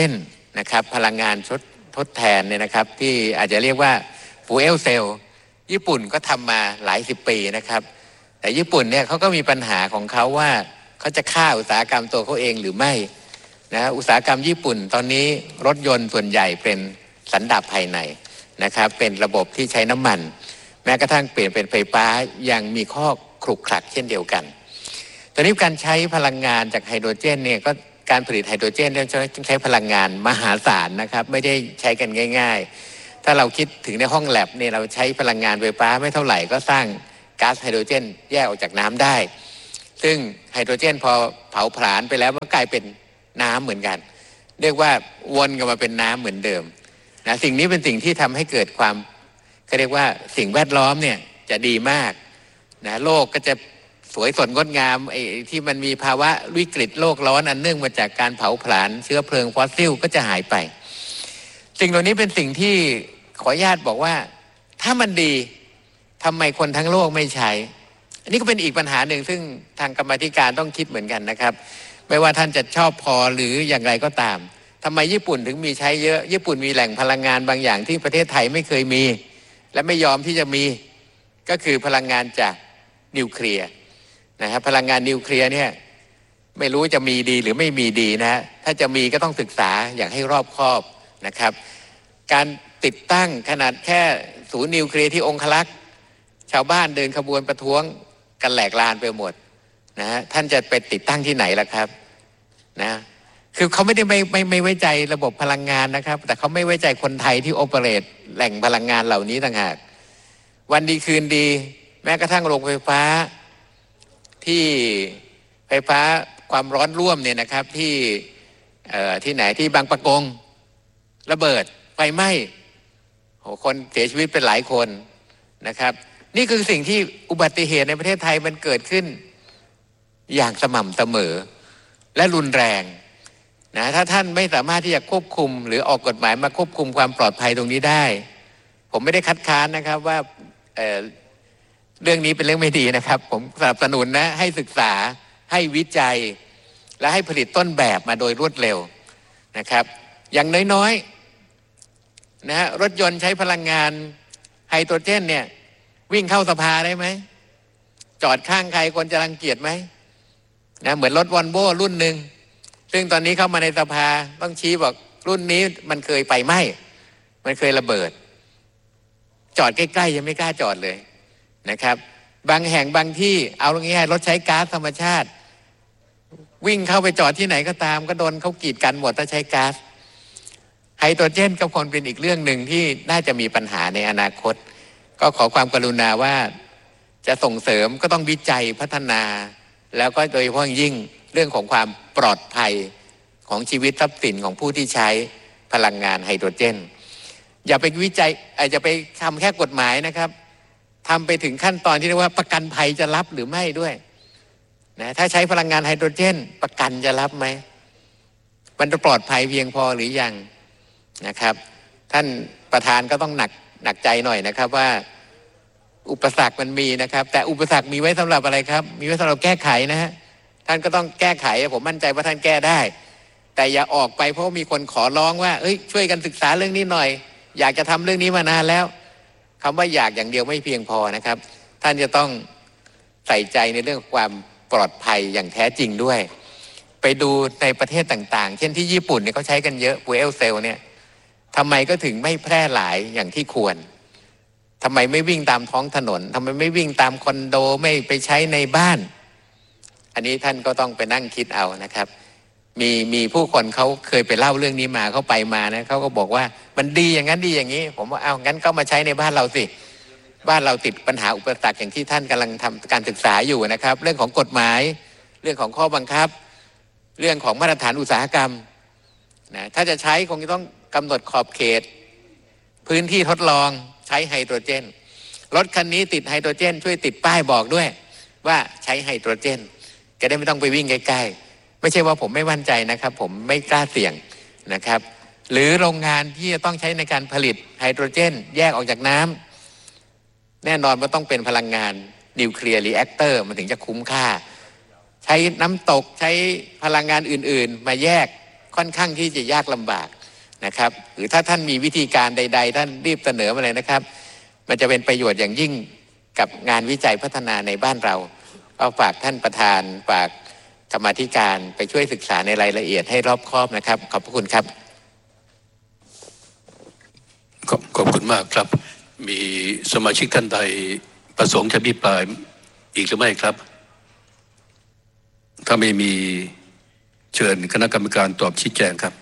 นะครับพลังงานทดทดแทนเนี่ยนะครับที่อาจจะเรียกว่าฟูเอลเซลญี่ปุ่นก็ทำมาหลายสิบปีนะครับแต่ญี่ปุ่นเนี่ยเขาก็มีปัญหาของเขาว่าเขาจะฆ่าอุตสาหกรรมตัวเขาเองหรือไม่นะอุตสาหกรรมญี่ปุ่นตอนนี้รถยนต์ส่วนใหญ่เป็นสันดาปภายในนะครับเป็นระบบที่ใช้น้ำมันแม้กระทั่งเปลี่ยนเป็นไฟฟ้ายังมีข้อขรุขระเช่นเดียวกันตอนนี้การใช้พลังงานจากไฮโดรเจนเนี่ยก็การผลิตไฮโดรเจนต้องใช้พลังงานมหาศาลนะครับไม่ได้ใช้กันง่ายๆถ้าเราคิดถึงในห้องแลบเนี่ยเราใช้พลังงานไฟฟ้าไม่เท่าไหร่ก็สร้างก๊าซไฮโดรเจนแยกออกจากน้ำได้ซึ่งไฮโดรเจนพอเผาผลาญไปแล้วมันกลายเป็นน้ำเหมือนกันเรียกว่าวนกลับมาเป็นน้ำเหมือนเดิมนะสิ่งนี้เป็นสิ่งที่ทำให้เกิดความเขาเรียกว่าสิ่งแวดล้อมเนี่ยจะดีมากนะโลกก็จะสวยสดงดงามไอ้ที่มันมีภาวะวิกฤตโลกร้อนอันเนื่องมาจากการเผาผลาญเชื้อเพลิงฟอสซิลก็จะหายไปสิ่งเหล่านี้เป็นสิ่งที่ขออนุญาตบอกว่าถ้ามันดีทำไมคนทั้งโลกไม่ใช้อันนี้ก็เป็นอีกปัญหาหนึ่งซึ่งทางกรรมาธิการต้องคิดเหมือนกันนะครับไม่ว่าท่านจะชอบพอหรืออย่างไรก็ตามทำไมญี่ปุ่นถึงมีใช้เยอะญี่ปุ่นมีแหล่งพลังงานบางอย่างที่ประเทศไทยไม่เคยมีและไม่ยอมที่จะมีก็คือพลังงานจากนิวเคลียร์นะครับพลังงานนิวเคลียร์เนี่ยไม่รู้จะมีดีหรือไม่มีดีนะถ้าจะมีก็ต้องศึกษาอย่างให้รอบคอบนะครับการติดตั้งขนาดแค่ศูนย์นิวเคลียร์ที่องคลักษ์ชาวบ้านเดินขบวนประท้วงกันแหลกลานไปหมดนะฮะท่านจะไปติดตั้งที่ไหนล่ะครับนะคือเขาไม่ได้ไม่ไม่ไม่ไว้ใจระบบพลังงานนะครับแต่เขาไม่ไว้ใจคนไทยที่โอเปเรตแหล่งพลังงานเหล่านี้ต่างหากวันดีคืนดีแม้กระทั่งโรงไฟฟ้าที่ไฟฟ้าความร้อนร่วมเนี่ยนะครับที่เอ่อที่ไหนที่บางปะกงระเบิดไฟไหม้โหคนเสียชีวิตเป็นหลายคนนะครับนี่คือสิ่งที่อุบัติเหตุในประเทศไทยมันเกิดขึ้นอย่างสม่ำเสมอและรุนแรงนะถ้าท่านไม่สามารถที่จะควบคุมหรือออกกฎหมายมาควบคุมความปลอดภัยตรงนี้ได้ผมไม่ได้คัดค้านนะครับว่าเอ่อเรื่องนี้เป็นเรื่องไม่ดีนะครับผมสนับสนุนนะให้ศึกษาให้วิจัยและให้ผลิตต้นแบบมาโดยรวดเร็วนะครับอย่างน้อยๆนะฮะรถยนต์ใช้พลังงานไฮโดรเจนเนี่ยวิ่งเข้าสภาได้ไหมจอดข้างใครคนจะรังเกียจไหมนะเหมือนรถวอลโว่รุ่นหนึ่งซึ่งตอนนี้เข้ามาในสภาต้องชี้บอกรุ่นนี้มันเคยไฟไหม้มันเคยระเบิดจอดใกล้ๆยังไม่กล้าจอดเลยนะครับบางแห่งบางที่เอาง่ายๆรถใช้ก๊าซธรรมชาติวิ่งเข้าไปจอดที่ไหนก็ตามก็โดนเขากีดกันหมดถ้าใช้ก๊าซไฮโดรเจนก็คงเป็นอีกเรื่องหนึ่งที่น่าจะมีปัญหาในอนาคตก็ขอความกรุณาว่าจะส่งเสริมก็ต้องวิจัยพัฒนาแล้วก็โดยเฉพาะยิ่งเรื่องของความปลอดภัยของชีวิตทรัพย์สินของผู้ที่ใช้พลังงานไฮโดรเจนอย่าไปวิจัยอาจจะไปทำแค่กฎหมายนะครับทำไปถึงขั้นตอนที่เรียกว่าประกันภัยจะรับหรือไม่ด้วยนะถ้าใช้พลังงานไฮโดรเจนประกันจะรับไหมมันจะปลอดภัยเพียงพอหรือยังนะครับท่านประธานก็ต้องหนักหนักใจหน่อยนะครับว่าอุปสรรคมันมีนะครับแต่อุปสรรคมีไว้สำหรับอะไรครับมีไว้สำหรับแก้ไขนะฮะท่านก็ต้องแก้ไขผมมั่นใจว่าท่านแก้ได้แต่อย่าออกไปเพราะมีคนขอร้องว่าเอ้ยช่วยกันศึกษาเรื่องนี้หน่อยอยากจะทำเรื่องนี้มานานแล้วคำว่าอยากอย่างเดียวไม่เพียงพอนะครับท่านจะต้องใส่ใจในเรื่องความปลอดภัยอย่างแท้จริงด้วยไปดูในประเทศต่างๆเช่นที่ญี่ปุ่นเนี่ยเขาใช้กันเยอะฟูเอลเซลเนี่ยทำไมก็ถึงไม่แพร่หลายอย่างที่ควรทำไมไม่วิ่งตามท้องถนนทำไมไม่วิ่งตามคอนโดไม่ไปใช้ในบ้านอันนี้ท่านก็ต้องไปนั่งคิดเอานะครับมีมีผู้คนเขาเคยไปเล่าเรื่องนี้มาเขาไปมานะเขาก็บอกว่ามันดีอย่างนั้นดีอย่างนี้ผมว่าเอางั้นก็มาใช้ในบ้านเราสิบ้านเราติดปัญหาอุปสรรคอย่างที่ท่านกำลังทำการศึกษาอยู่นะครับเรื่องของกฎหมายเรื่องของข้อบังคับเรื่องของมาตรฐานอุตสาหกรรมนะถ้าจะใช้คงจะต้องกำหนดขอบเขตพื้นที่ทดลองใช้ไฮโดรเจนรถคันนี้ติดไฮโดรเจนช่วยติดป้ายบอกด้วยว่าใช้ไฮโดรเจนจะได้ไม่ต้องไปวิ่งใกล้ๆไม่ใช่ว่าผมไม่มั่นใจนะครับผมไม่กล้าเสี่ยงนะครับหรือโรงงานที่จะต้องใช้ในการผลิตไฮโดรเจนแยกออกจากน้ำแน่นอนว่าต้องเป็นพลังงานนิวเคลียร์รีแอคเตอร์มันถึงจะคุ้มค่าใช้น้ำตกใช้พลังงานอื่นๆมาแยกค่อนข้างที่จะยากลำบากนะครับหรือถ้าท่านมีวิธีการใดๆท่านรีบเสนอมาเลยนะครับมันจะเป็นประโยชน์อย่างยิ่งกับงานวิจัยพัฒนาในบ้านเราก็ฝากท่านประธานฝากกรรมาธิการไปช่วยศึกษาในรายละเอียดให้รอบคอบนะครับขอบพระคุณครับขอบขอบคุณมากครับมีสมาชิกท่านใดประสงค์จะอภิปรายอีกหรือไม่ครับถ้าไม่มีเชิญคณะกรรมการตอบชี้แจงครับ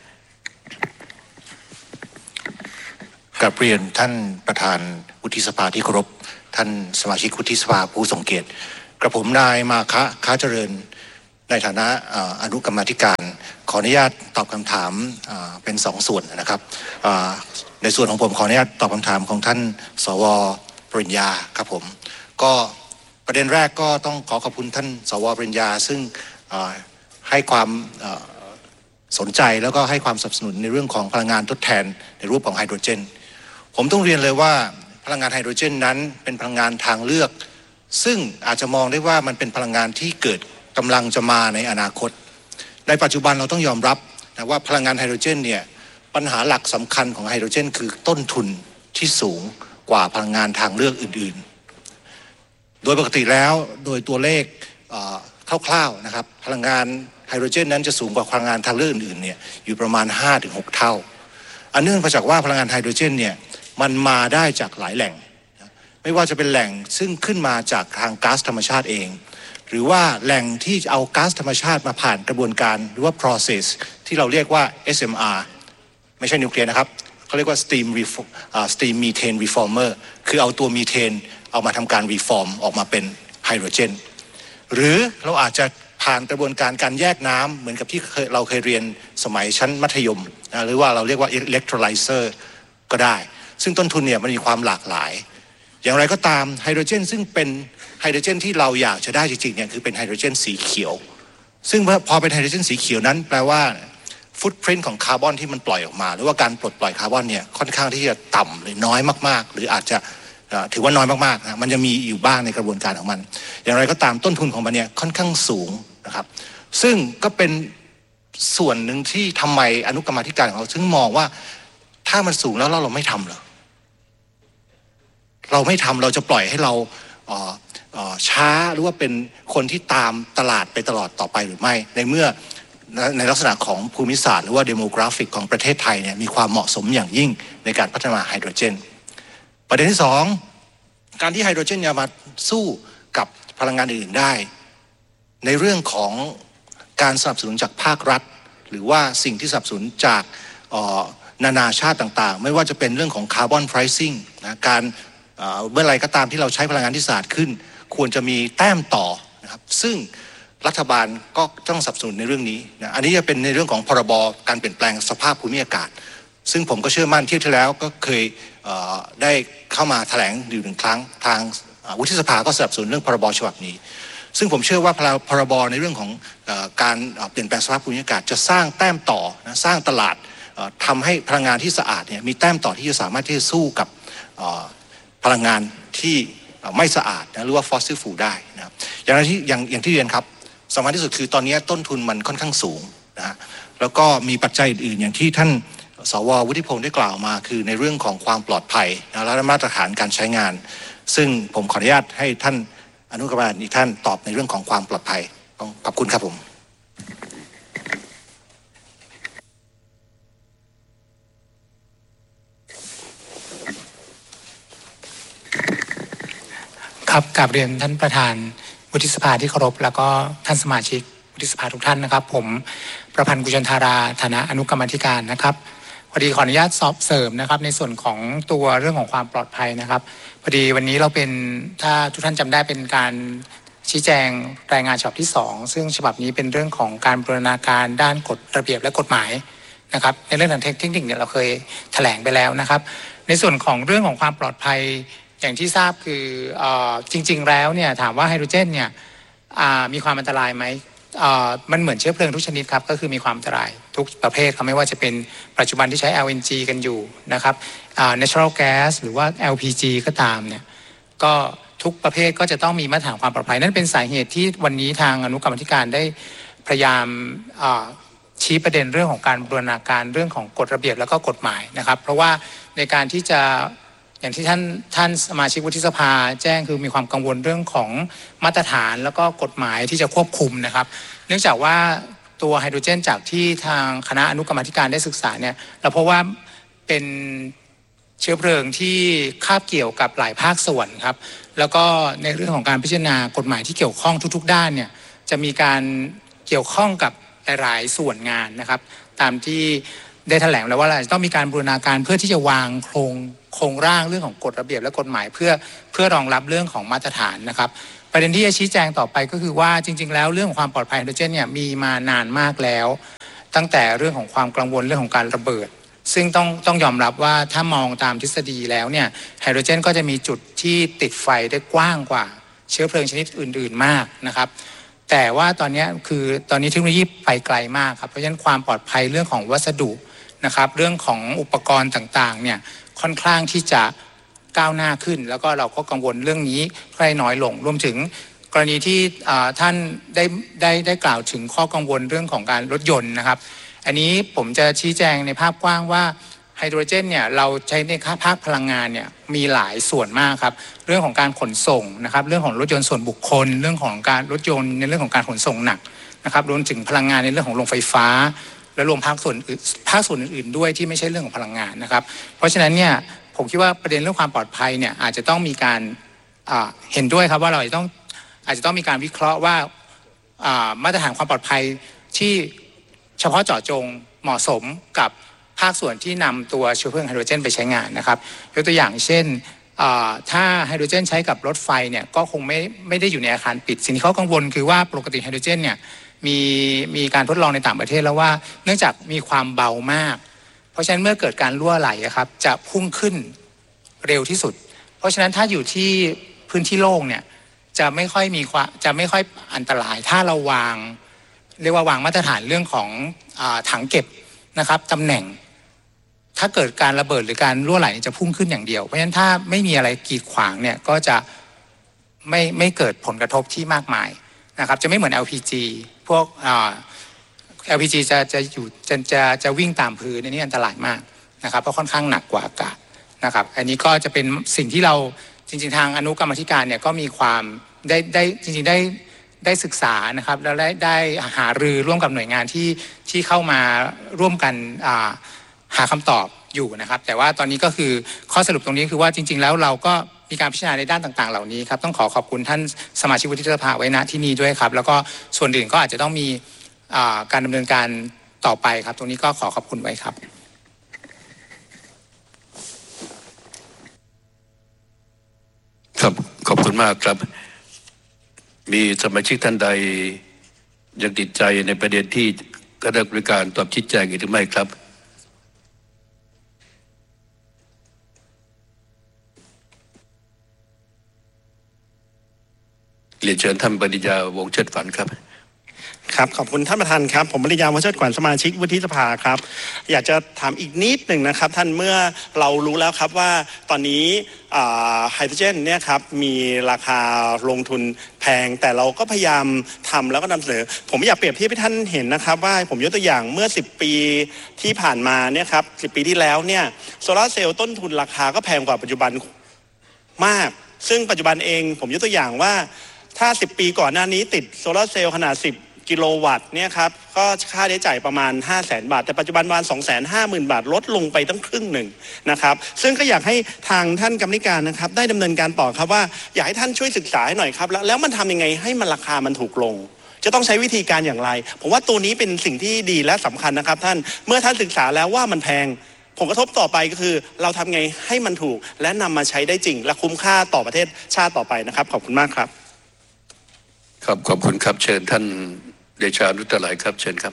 กราบเรียนท่านประธานวุฒิสภาที่เคารพท่านสมาชิกวุฒิสภาผู้ทรงเกียรติกระผมนายมาคะค้าเจริญในฐานะอนุกรรมาธิการขออนุญาตตอบคำถามเป็นสองส่วนนะครับในส่วนของผมขออนุญาตตอบคำถามของท่านสวปริญญาครับผมก็ประเด็นแรกก็ต้องขอขอบคุณท่านสวปริญญาซึ่งให้ความสนใจแล้วก็ให้ความสนับสนุนในเรื่องของพลังงานทดแทนในรูปของไฮโดรเจนผมต้องเรียนเลยว่าพลังงานไฮโดรเจนนั้นเป็นพลังงานทางเลือกซึ่งอาจจะมองได้ว่ามันเป็นพลังงานที่เกิดกำลังจะมาในอนาคตในปัจจุบันเราต้องยอมรับนะว่าพลังงานไฮโดรเจนเนี่ยปัญหาหลักสำคัญของไฮโดรเจนคือต้นทุนที่สูงกว่าพลังงานทางเลือกอื่นๆโดยปกติแล้วโดยตัวเลขคร่าวๆนะครับพลังงานไฮโดรเจนนั้นจะสูงกว่าพลังงานทางเลือกอื่นๆเนี่ยอยู่ประมาณ ห้าถึงหก เท่าอันเนื่องมาจากว่าพลังงานไฮโดรเจนเนี่ยมันมาได้จากหลายแหล่งไม่ว่าจะเป็นแหล่งซึ่งขึ้นมาจากทางก๊าซธรรมชาติเองหรือว่าแหล่งที่เอาก๊าซธรรมชาติมาผ่านกระบวนการหรือว่า process ที่เราเรียกว่า เอส เอ็ม อาร์ ไม่ใช่นิวเคลียร์นะครับเขาเรียกว่า steam reform steam methane reformer คือเอาตัวมีเทนเอามาทำการ reform ออกมาเป็นไฮโดรเจนหรือเราอาจจะผ่านกระบวนการการแยกน้ำเหมือนกับที่เราเคยเรียนสมัยชั้นมัธยมนะหรือว่าเราเรียกว่า electrolyzer ก็ได้ซึ่งต้นทุนเนี่ยมันมีความหลากหลายอย่างไรก็ตามไฮโดรเจนซึ่งเป็นไฮโดรเจนที่เราอยากจะได้จริงๆเนี่ยคือเป็นไฮโดรเจนสีเขียวซึ่งพอเป็นไฮโดรเจนสีเขียวนั้นแปลว่าฟุตพริ้นท์ของคาร์บอนที่มันปล่อยออกมาหรือว่าการปลดปล่อยคาร์บอนเนี่ยค่อนข้างที่จะต่ำหรือน้อยมากๆหรืออาจจะถือว่าน้อยมากๆนะมันจะมีอยู่บ้างในกระบวนการของมันอย่างไรก็ตามต้นทุนของมันเนี่ยค่อนข้างสูงนะครับซึ่งก็เป็นส่วนหนึ่งที่ทำไมอนุกรรมาธิการของเราซึ่งมองว่าถ้ามันสูงแล้วเราไม่ทำเหรอเราไม่ทำเราจะปล่อยให้เราเอ่อเอ่อช้าหรือว่าเป็นคนที่ตามตลาดไปตลอดต่อไปหรือไม่ในเมื่อในลักษณะของภูมิศาสตร์หรือว่าเดโมกราฟิกของประเทศไทยเนี่ยมีความเหมาะสมอย่างยิ่งในการพัฒนาไฮโดรเจนประเด็นที่สองการที่ไฮโดรเจนจะมาสู้กับพลังงานอื่นได้ในเรื่องของการสนับสนุนจากภาครัฐหรือว่าสิ่งที่สนับสนุนจากนานาชาติต่างๆไม่ว่าจะเป็นเรื่องของคาร์บอนไพรซิ่งนะการเมื่อไรก็ตามที่เราใช้พลังงานที่สะอาดขึ้นควรจะมีแต้มต่อนะครับซึ่งรัฐบาลก็ต้องสนับสนุนในเรื่องนี้นะอันนี้จะเป็นในเรื่องของพรบการเปลี่ยนแปลงสภาพภูมิอากาศซึ่งผมก็เชื่อมั่นที่ที่แล้วก็เคยได้เข้ามาแถลงอยู่หนึ่งครั้งทางวุฒิสภาก็สนับสนุนเรื่องพรบฉบับนี้ซึ่งผมเชื่อว่าพรบในเรื่องของการเปลี่ยนแปลงสภาพภูมิอากาศจะสร้างแต้มต่อนะสร้างตลาดทำให้พลังงานที่สะอาดเนี่ยมีแต้มต่อที่จะสามารถที่จะสู้กับพลังงานที่ไม่สะอาดนะหรือว่า fossil fuel ได้นะครับอย่างที่อย่างอย่างที่เรียนครับสำคัญที่สุดคือตอนนี้ต้นทุนมันค่อนข้างสูงนะฮะแล้วก็มีปัจจัยอื่นๆอย่างที่ท่านสววุฒิพงศ์ได้กล่าวมาคือในเรื่องของความปลอดภัยนะและมาตรฐานการใช้งานซึ่งผมขออนุญาตให้ท่านอนุกรรมการอีกท่านตอบในเรื่องของความปลอดภัยขอบคุณครับผมครับกราบเรียนท่านประธานวุฒิสภาที่เคารพแล้วก็ท่านสมาชิกวุฒิสภาทุกท่านนะครับผมประพันธ์กุจันทาราฐานะอนุกรรมาธิการนะครับพอดีขออนุญาตสอบเสริมนะครับในส่วนของตัวเรื่องของความปลอดภัยนะครับพอดีวันนี้เราเป็นถ้าทุกท่านจำได้เป็นการชี้แจงรายงานฉบับที่สองซึ่งฉบับนี้เป็นเรื่องของการบูรณาการด้านกฎระเบียบและกฎหมายนะครับในเรื่องทางเทคนิคเนี่ยเราเคยแถลงไปแล้วนะครับในส่วนของเรื่องของความปลอดภัยอย่างที่ทราบคือเอ่อจริงๆแล้วเนี่ยถามว่าไฮโดรเจนเนี่ยมีความอันตรายไหมมันเหมือนเชื้อเพลิงทุกชนิดครับก็คือมีความอันตรายทุกประเภทครับไม่ว่าจะเป็นปัจจุบันที่ใช้ แอล เอ็น จี กันอยู่นะครับ natural gas หรือว่า แอล พี จี ก็ตามเนี่ยก็ทุกประเภทก็จะต้องมีมาตรฐานความปลอดภัยนั่นเป็นสาเหตุที่วันนี้ทางอนุกรรมาธิการได้พยายามชี้ประเด็นเรื่องของการบูรณาการเรื่องของกฎระเบียบแล้วก็กฎหมายนะครับเพราะว่าในการที่จะอย่างที่ท่านท่านสมาชิกวุฒิสภาแจ้งคือมีความกังวลเรื่องของมาตรฐานแล้วก็กฎหมายที่จะควบคุมนะครับเนื่องจากว่าตัวไฮโดรเจนจากที่ทางคณะอนุกรรมาธิการได้ศึกษาเนี่ยเราพบว่าเป็นเชื้อเพลิงที่คาบเกี่ยวกับหลายภาคส่วนครับแล้วก็ในเรื่องของการพิจารณากฎหมายที่เกี่ยวข้องทุกๆด้านเนี่ยจะมีการเกี่ยวข้องกับหลายส่วนงานนะครับตามที่ได้แถลงแล้วว่าเราจะต้องมีการบูรณาการเพื่อที่จะวางโครงโครงร่างเรื่องของกฎระเบียบและกฎหมายเพื่อเพื่อรองรับเรื่องของมาตรฐานนะครับประเด็นที่จะชี้แจงต่อไปก็คือว่าจริงๆแล้วเรื่องของความปลอดภัยไฮโดรเจนเนี่ยมีมานานมากแล้วตั้งแต่เรื่องของความกังวลเรื่องของการระเบิดซึ่งต้องต้องยอมรับว่าถ้ามองตามทฤษฎีแล้วเนี่ยไฮโดรเจนก็จะมีจุดที่ติดไฟได้กว้างกว่าเชื้อเพลิงชนิดอื่นๆมากนะครับแต่ว่าตอนนี้คือตอนนี้เทคโนโลยีไปไกลมากครับเพราะฉะนั้นความปลอดภัยเรื่องของวัสดุนะครับเรื่องของอุปกรณ์ต่างๆเนี่ยค่อนข้างที่จะก้าวหน้าขึ้นแล้วก็เราก็กังวลเรื่องนี้ให้น้อยลงรวมถึงกรณีที่ท่านได้ได้ได้กล่าวถึงข้อกังวลเรื่องของการรถยนต์นะครับอันนี้ผมจะชี้แจงในภาพกว้างว่าไฮโดรเจนเนี่ยเราใช้ในภาคพลังงานเนี่ยมีหลายส่วนมากครับเรื่องของการขนส่งนะครับเรื่องของรถยนต์ส่วนบุคคลเรื่องของการรถยนต์ในเรื่องของการขนส่งหนักนะครับรวมถึงพลังงานในเรื่องของโรงไฟฟ้าและรวมภาคส่วนภาคส่วนอื่นๆด้วยที่ไม่ใช่เรื่องของพลังงานนะครับเพราะฉะนั้นเนี่ยผมคิดว่าประเด็นเรื่องความปลอดภัยเนี่ยอาจจะต้องมีการเห็นด้วยครับว่าเราจะต้องอาจจะต้องมีการวิเคราะห์ว่ามาตรฐานความปลอดภัยที่เฉพาะเจาะจงเหมาะสมกับภาคส่วนที่นำตัวเชื้อเพลิงไฮโดรเจนไปใช้งานนะครับยกตัวอย่างเช่นถ้าไฮโดรเจนใช้กับรถไฟเนี่ยก็คงไม่ไม่ได้อยู่ในอาคารปิดสิ่งที่เขากังวลคือว่าปกติไฮโดรเจนเนี่ยมีมีการทดลองในต่างประเทศแล้วว่าเนื่องจากมีความเบามากเพราะฉะนั้นเมื่อเกิดการรั่วไหลครับจะพุ่งขึ้นเร็วที่สุดเพราะฉะนั้นถ้าอยู่ที่พื้นที่โล่งเนี่ยจะไม่ค่อยมีความจะไม่ค่อยอันตรายถ้าเราวางเรียกว่าวางมาตรฐานเรื่องของถังเก็บนะครับตำแหน่งถ้าเกิดการระเบิดหรือการรั่วไหลจะพุ่งขึ้นอย่างเดียวเพราะฉะนั้นถ้าไม่มีอะไรกีดขวางเนี่ยก็จะไม่ไม่เกิดผลกระทบที่มากมายนะครับจะไม่เหมือน แอล พี จี พวกอ่า แอล พี จี จะจะอยู่จะจะจะวิ่งตามพื้นนี่อันตรายมากนะครับเพราะค่อนข้างหนักกว่าอากาศนะครับอันนี้ก็จะเป็นสิ่งที่เราจริงๆทางอนุกรรมาธิการเนี่ยก็มีความได้ได้จริงๆได้ได้ศึกษานะครับแล้วได้ได้หารือร่วมกับหน่วยงานที่ที่เข้ามาร่วมกันอ่าหาคำตอบอยู่นะครับแต่ว่าตอนนี้ก็คือข้อสรุปตรงนี้คือว่าจริงๆแล้วเราก็มีการพิจารณาในด้านต่างๆเหล่านี้ครับต้องขอขอบคุณท่านสมาชิกวุฒิสภาไว้ณที่นี้ด้วยครับแล้วก็ส่วนอื่นก็อาจจะต้องมีการดำเนินการต่อไปครับตรงนี้ก็ขอขอบคุณไว้ครับครับขอบคุณมากครับมีสมาชิกท่านใดยังติดใจในประเด็นที่คณะกรรมการตอบชี้แจงหรือไม่ครับเรียนเชิญท่านปริญญาวงศ์เชิดฝันครับครับขอบคุณท่านประธานครับผมปริญญาวงศ์เชิดขวัญสมาชิกวุฒิสภาครับอยากจะถามอีกนิดหนึ่งนะครับท่านเมื่อเรารู้แล้วครับว่าตอนนี้ไฮโดรเจนเนี่ยครับมีราคาลงทุนแพงแต่เราก็พยายามทำแล้วก็นำเสนอผมอยากเปรียบเทียบให้ท่านเห็นนะครับว่าผมยกตัวอย่างเมื่อสิบปีที่ผ่านมาเนี่ยครับสิบปีที่แล้วเนี่ยโซลาร์เซลล์ต้นทุนราคาก็แพงกว่าปัจจุบันมากซึ่งปัจจุบันเองผมยกตัวอย่างว่าถ้าสิบปีก่อนหน้านี้ติดโซลาร์เซลล์ขนาดสิบกิโลวัตต์เนี่ยครับก็ค่าใช้จ่ายประมาณ ห้าแสน บาทแต่ปัจจุบันประมาณ สองแสนห้าหมื่น บาทลดลงไปตั้งครึ่งหนึ่งนะครับซึ่งก็อยากให้ทางท่านกรรมการนะครับได้ดำเนินการต่อครับว่าอยากให้ท่านช่วยศึกษาให้หน่อยครับแล้วแล้วมันทำยังไงให้มันราคามันถูกลงจะต้องใช้วิธีการอย่างไรผมว่าตัวนี้เป็นสิ่งที่ดีและสำคัญนะครับท่านเมื่อท่านศึกษาแล้วว่ามันแพงผลกระทบต่อไปก็คือเราทำไงให้มันถูกและนำมาใช้ได้จริงและคุ้มค่าต่อประเทศชาติต่อไปนะครับขอบคุณมากครับครับขอบคุณครับเชิญท่านเดชานุตไลครับเชิญครับ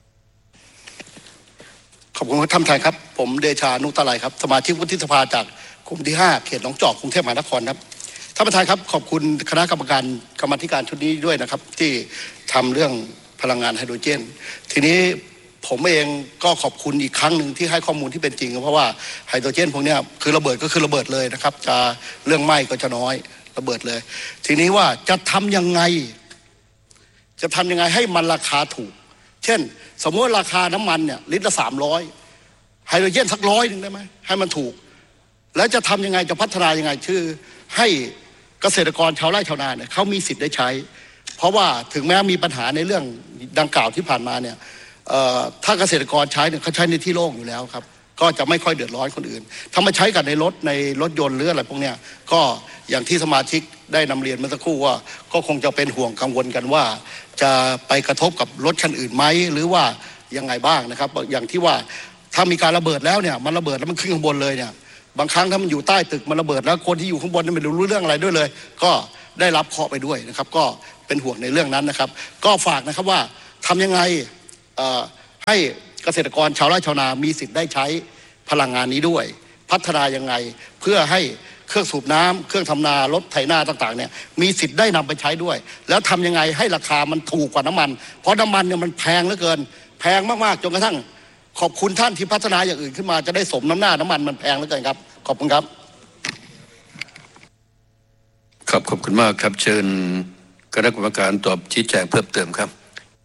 ขอบคุณท่านประธานครับผมเดชานุตไลครับสมาชิกวุฒิสภาจากกลุ่มที่ห้าเขตหนองจอกกรุงเทพมหานครครับท่านประธานครับขอบคุณคณะกรรมการกรรมาธิการชุดนี้ด้วยนะครับที่ทำเรื่องพลังงานไฮโดรเจนทีนี้ผมเองก็ขอบคุณอีกครั้งหนึ่งที่ให้ข้อมูลที่เป็นจริงเพราะว่าไฮโดรเจนพวกนี้คือระเบิดก็คือระเบิดเลยนะครับจะเรื่องไหม้ก็จะน้อยระเบิดเลยทีนี้ว่าจะทำยังไงจะทำยังไงให้มันราคาถูกเช่นสมมติว่าราคาน้ำมันเนี่ยลิตรละสามร้อยไฮโดรเจนสักร้อยหนึ่งได้ไหมให้มันถูกแล้วจะทำยังไงจะพัฒนายังไงคือให้เกษตรกรชาวไร่ชาวนาเนี่ยเขามีสิทธิ์ได้ใช้เพราะว่าถึงแม้มีปัญหาในเรื่องดังกล่าวที่ผ่านมาเนี่ยถ้าเกษตรกรใช้เนี่ยเขาใช้ในที่โล่งอยู่แล้วครับก็จะไม่ค่อยเดือดร้อนคนอื่นถ้ามาใช้กันในรถในรถยนต์หรืออะไรพวกเนี้ยก็อย่างที่สมาชิกได้นำเรียนเมื่อสักครู่ว่าก็คงจะเป็นห่วงกังวลกันว่าจะไปกระทบกับรถคันอื่นไหมหรือว่ายังไงบ้างนะครับอย่างที่ว่าถ้ามีการระเบิดแล้วเนี่ยมันระเบิดแล้วมันขึ้นข้างบนเลยเนี่ยบางครั้งถ้ามันอยู่ใต้ตึกมันระเบิดแล้วคนที่อยู่ข้างบนไม่รู้เรื่องอะไรด้วยเลยก็ได้รับเคราะห์ไปด้วยนะครับก็เป็นห่วงในเรื่องนั้นนะครับก็ฝากนะครับว่าทำยังไงให้เกษตรกรชาวไร่ชาวนามีสิทธิ์ได้ใช้พลังงานนี้ด้วยพัฒนายังไงเพื่อให้เครื่องสูบน้ำเครื่องทำนารถไถนาต่างๆเนี่ยมีสิทธิ์ได้นำไปใช้ด้วยแล้วทำยังไงให้ราคามันถูกกว่าน้ำมันเพราะน้ำมันเนี่ยมันแพงเหลือเกินแพงมากๆจนกระทั่งขอบคุณท่านที่พัฒนาอย่างอื่นขึ้นมาจะได้สมน้ำหน้าน้ำมันมันแพงเหลือเกินครับขอบคุณครับครับขอบคุณมากครับเชิญคณะกรรมการตอบชี้แจงเพิ่มเติมครับ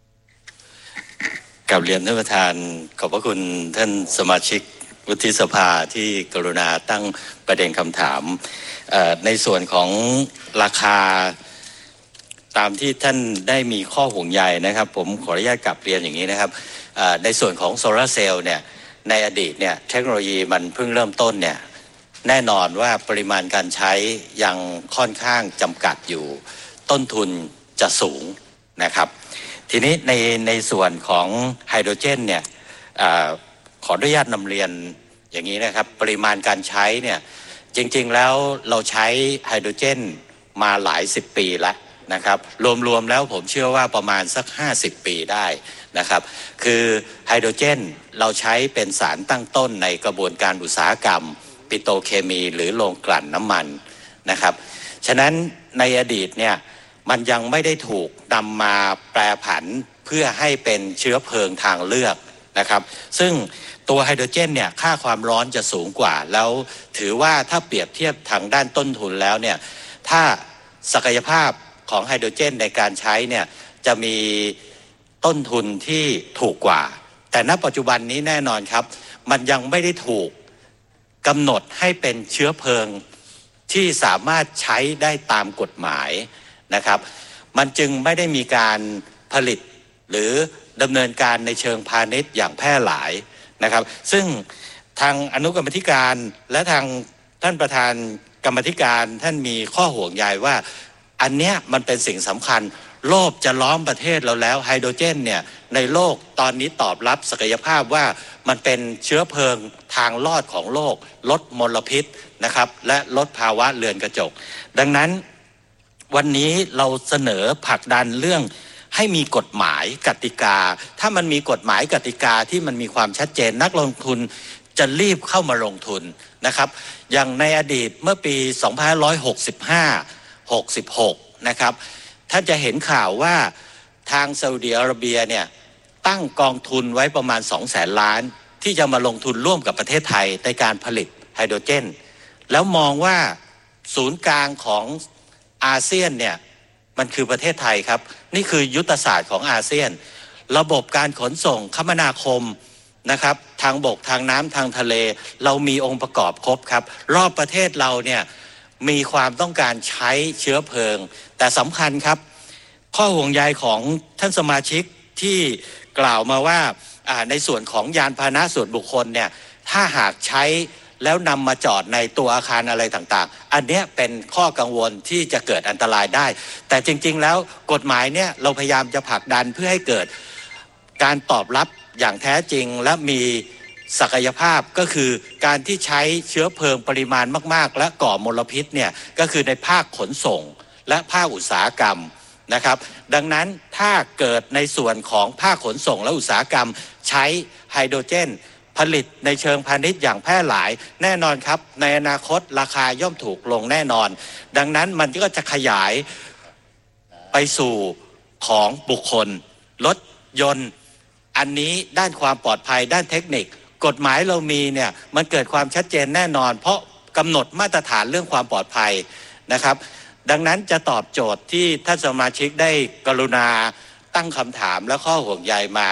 กราบเรียนท่านประธานขอบพระคุณท่านสมาชิกวุฒิสภาที่กรุณาตั้งประเด็นคำถามในส่วนของราคาตามที่ท่านได้มีข้อห่วงใยนะครับผมขออนุญาตกลับเรียนอย่างนี้นะครับในส่วนของโซลาร์เซลล์เนี่ยในอดีตเนี่ยเทคโนโลยีมันเพิ่งเริ่มต้นเนี่ยแน่นอนว่าปริมาณการใช้ยังค่อนข้างจำกัดอยู่ต้นทุนจะสูงนะครับทีนี้ในในส่วนของไฮโดรเจนเนี่ยขออนุญาตนำเรียนอย่างนี้นะครับปริมาณการใช้เนี่ยจริงๆแล้วเราใช้ไฮโดรเจนมาหลายสิบปีแล้วนะครับรวมๆแล้วผมเชื่อว่าประมาณสักห้าสิบปีได้นะครับคือไฮโดรเจนเราใช้เป็นสารตั้งต้นในกระบวนการอุตสาหกรรมปิโตรเคมีหรือโรงกลั่นน้ำมันนะครับฉะนั้นในอดีตเนี่ยมันยังไม่ได้ถูกนำมาแปรผันเพื่อให้เป็นเชื้อเพลิงทางเลือกนะครับซึ่งตัวไฮโดรเจนเนี่ยค่าความร้อนจะสูงกว่าแล้วถือว่าถ้าเปรียบเทียบทางด้านต้นทุนแล้วเนี่ยถ้าศักยภาพของไฮโดรเจนในการใช้เนี่ยจะมีต้นทุนที่ถูกกว่าแต่ณปัจจุบันนี้แน่นอนครับมันยังไม่ได้ถูกกำหนดให้เป็นเชื้อเพลิงที่สามารถใช้ได้ตามกฎหมายนะครับมันจึงไม่ได้มีการผลิตหรือดำเนินการในเชิงพาณิชย์อย่างแพร่หลายนะครับซึ่งทางอนุกรรมธิการและทางท่านประธานกรรมธิการท่านมีข้อห่วงใยว่าอันเนี้ยมันเป็นสิ่งสำคัญโลกจะล้อมประเทศเราแล้วไฮโดรเจนเนี่ยในโลกตอนนี้ตอบรับศักยภาพว่ามันเป็นเชื้อเพลิงทางรอดของโลกลดมลพิษนะครับและลดภาวะเรือนกระจกดังนั้นวันนี้เราเสนอผลักดันเรื่องให้มีกฎหมายกติกาถ้ามันมีกฎหมายกติกาที่มันมีความชัดเจนนักลงทุนจะรีบเข้ามาลงทุนนะครับอย่างในอดีตเมื่อปีสองพันห้าร้อยหกสิบห้า หกสิบหกนะครับท่านจะเห็นข่าวว่าทางซาอุดิอาระเบียเนี่ยตั้งกองทุนไว้ประมาณสองแสนล้านที่จะมาลงทุนร่วมกับประเทศไทยในการผลิตไฮโดรเจนแล้วมองว่าศูนย์กลางของอาเซียนเนี่ยมันคือประเทศไทยครับนี่คือยุทธศาสตร์ของอาเซียนระบบการขนส่งคมนาคมนะครับทางบกทางน้ำทางทะเลเรามีองค์ประกอบครบครับรอบประเทศเราเนี่ยมีความต้องการใช้เชื้อเพลิงแต่สำคัญครับข้อห่วงใยของท่านสมาชิกที่กล่าวมาว่าในส่วนของยานพาหนะส่วนบุคคลเนี่ยถ้าหากใช้แล้วนำมาจอดในตัวอาคารอะไรต่างๆอันนี้เป็นข้อกังวลที่จะเกิดอันตรายได้แต่จริงๆแล้วกฎหมายเนี่ยเราพยายามจะผลักดันเพื่อให้เกิดการตอบรับอย่างแท้จริงและมีศักยภาพก็คือการที่ใช้เชื้อเพลิงปริมาณมากๆและก่อมลพิษเนี่ยก็คือในภาคขนส่งและภาคอุตสาหกรรมนะครับดังนั้นถ้าเกิดในส่วนของภาคขนส่งและอุตสาหกรรมใช้ไฮโดรเจนผลิตในเชิงพาณิชย์อย่างแพร่หลายแน่นอนครับในอนาคตราคาย่อมถูกลงแน่นอนดังนั้นมันก็จะขยายไปสู่ของบุคคลรถยนต์อันนี้ด้านความปลอดภัยด้านเทคนิคกฎหมายเรามีเนี่ยมันเกิดความชัดเจนแน่นอนเพราะกำหนดมาตรฐานเรื่องความปลอดภัยนะครับดังนั้นจะตอบโจทย์ที่ท่านสมาชิกได้กรุณาตั้งคำถามและข้อห่วงใยมา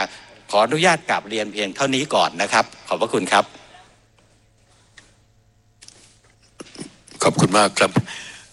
ขออนุญาตกราบเรียนเพียงเท่านี้ก่อนนะครับขอบพระคุณครับขอบคุณมากครับ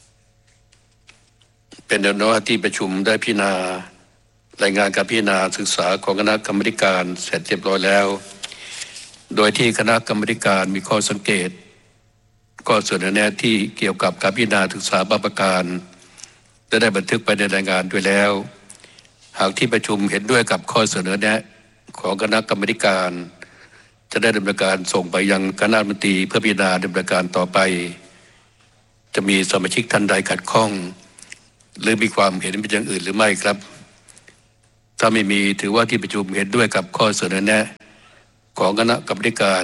เป็นแนวโน้มที่ประชุมได้พิจารณารายงานการพิจารณาศึกษาของคณะกรรมการเสร็จเรียบร้อยแล้วโดยที่คณะกรรมการมีข้อสังเกตก็เสนอแนะที่เกี่ยวกับการพิจารณาศึกษาบางประการได้ได้บันทึกไปในรายงานด้วยแล้วหากที่ประชุมเห็นด้วยกับข้อเสนอแนะของคณะกรรมการจะได้ดำเนินการส่งไปยังคณะรัฐมนตรีเพื่อพิจารณาดำเนินการต่อไปจะมีสมาชิกท่านใดขัดข้องหรือมีความเห็นเป็นอย่างอื่นหรือไม่ครับถ้าไม่มีถือว่าที่ประชุมเห็นด้วยกับข้อเสนอแนะของคณะกรรมการ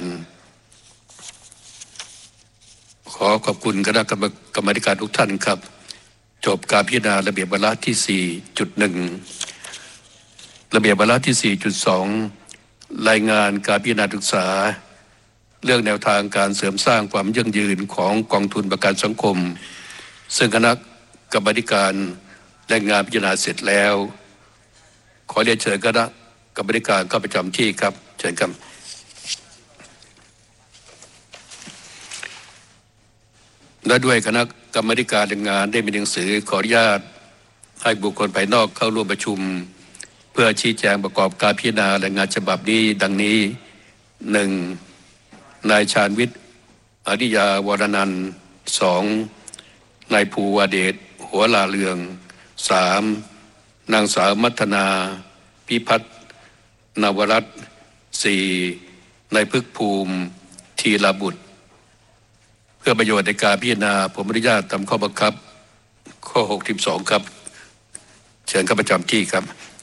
ขอขอบคุณคณะกรรมการทุกท่านครับจบการพิจารณาระเบียบวาระที่ สี่จุดหนึ่ง ระเบียบวาระที่ สี่จุดสอง รายงานการพิจารณาศึกษาเรื่องแนวทางการเสริมสร้างความยั่งยืนของกองทุนประกันสังคมซึ่งคณะกรรมการได้งานพิจารณาเสร็จแล้วขอเรียนเชิญคณะกรรมการเข้าประจำที่ครับเชิญครับและด้วยคณะกรรมการแรงงานได้มีหนังสือขออนุญาตให้บุคคลภายนอกเข้าร่วมประชุมเพื่อชี้แจงประกอบการพิจารณารายงานฉบับนี้ดังนี้หนึ่งนายชาญวิทย์อริยาวรนันท์สองนายภูวเดชหัวลาเรืองสามนางสาวมัทนาพิพัฒน์นวรัตน์สี่นายพึกภูมิทีลาบุตรเพื่อประโยชน์ในการพิจารณาผมอนุญาตตามข้อบังคับข้อหกสิบสองครับเชิญเข้าประจำที่ครับ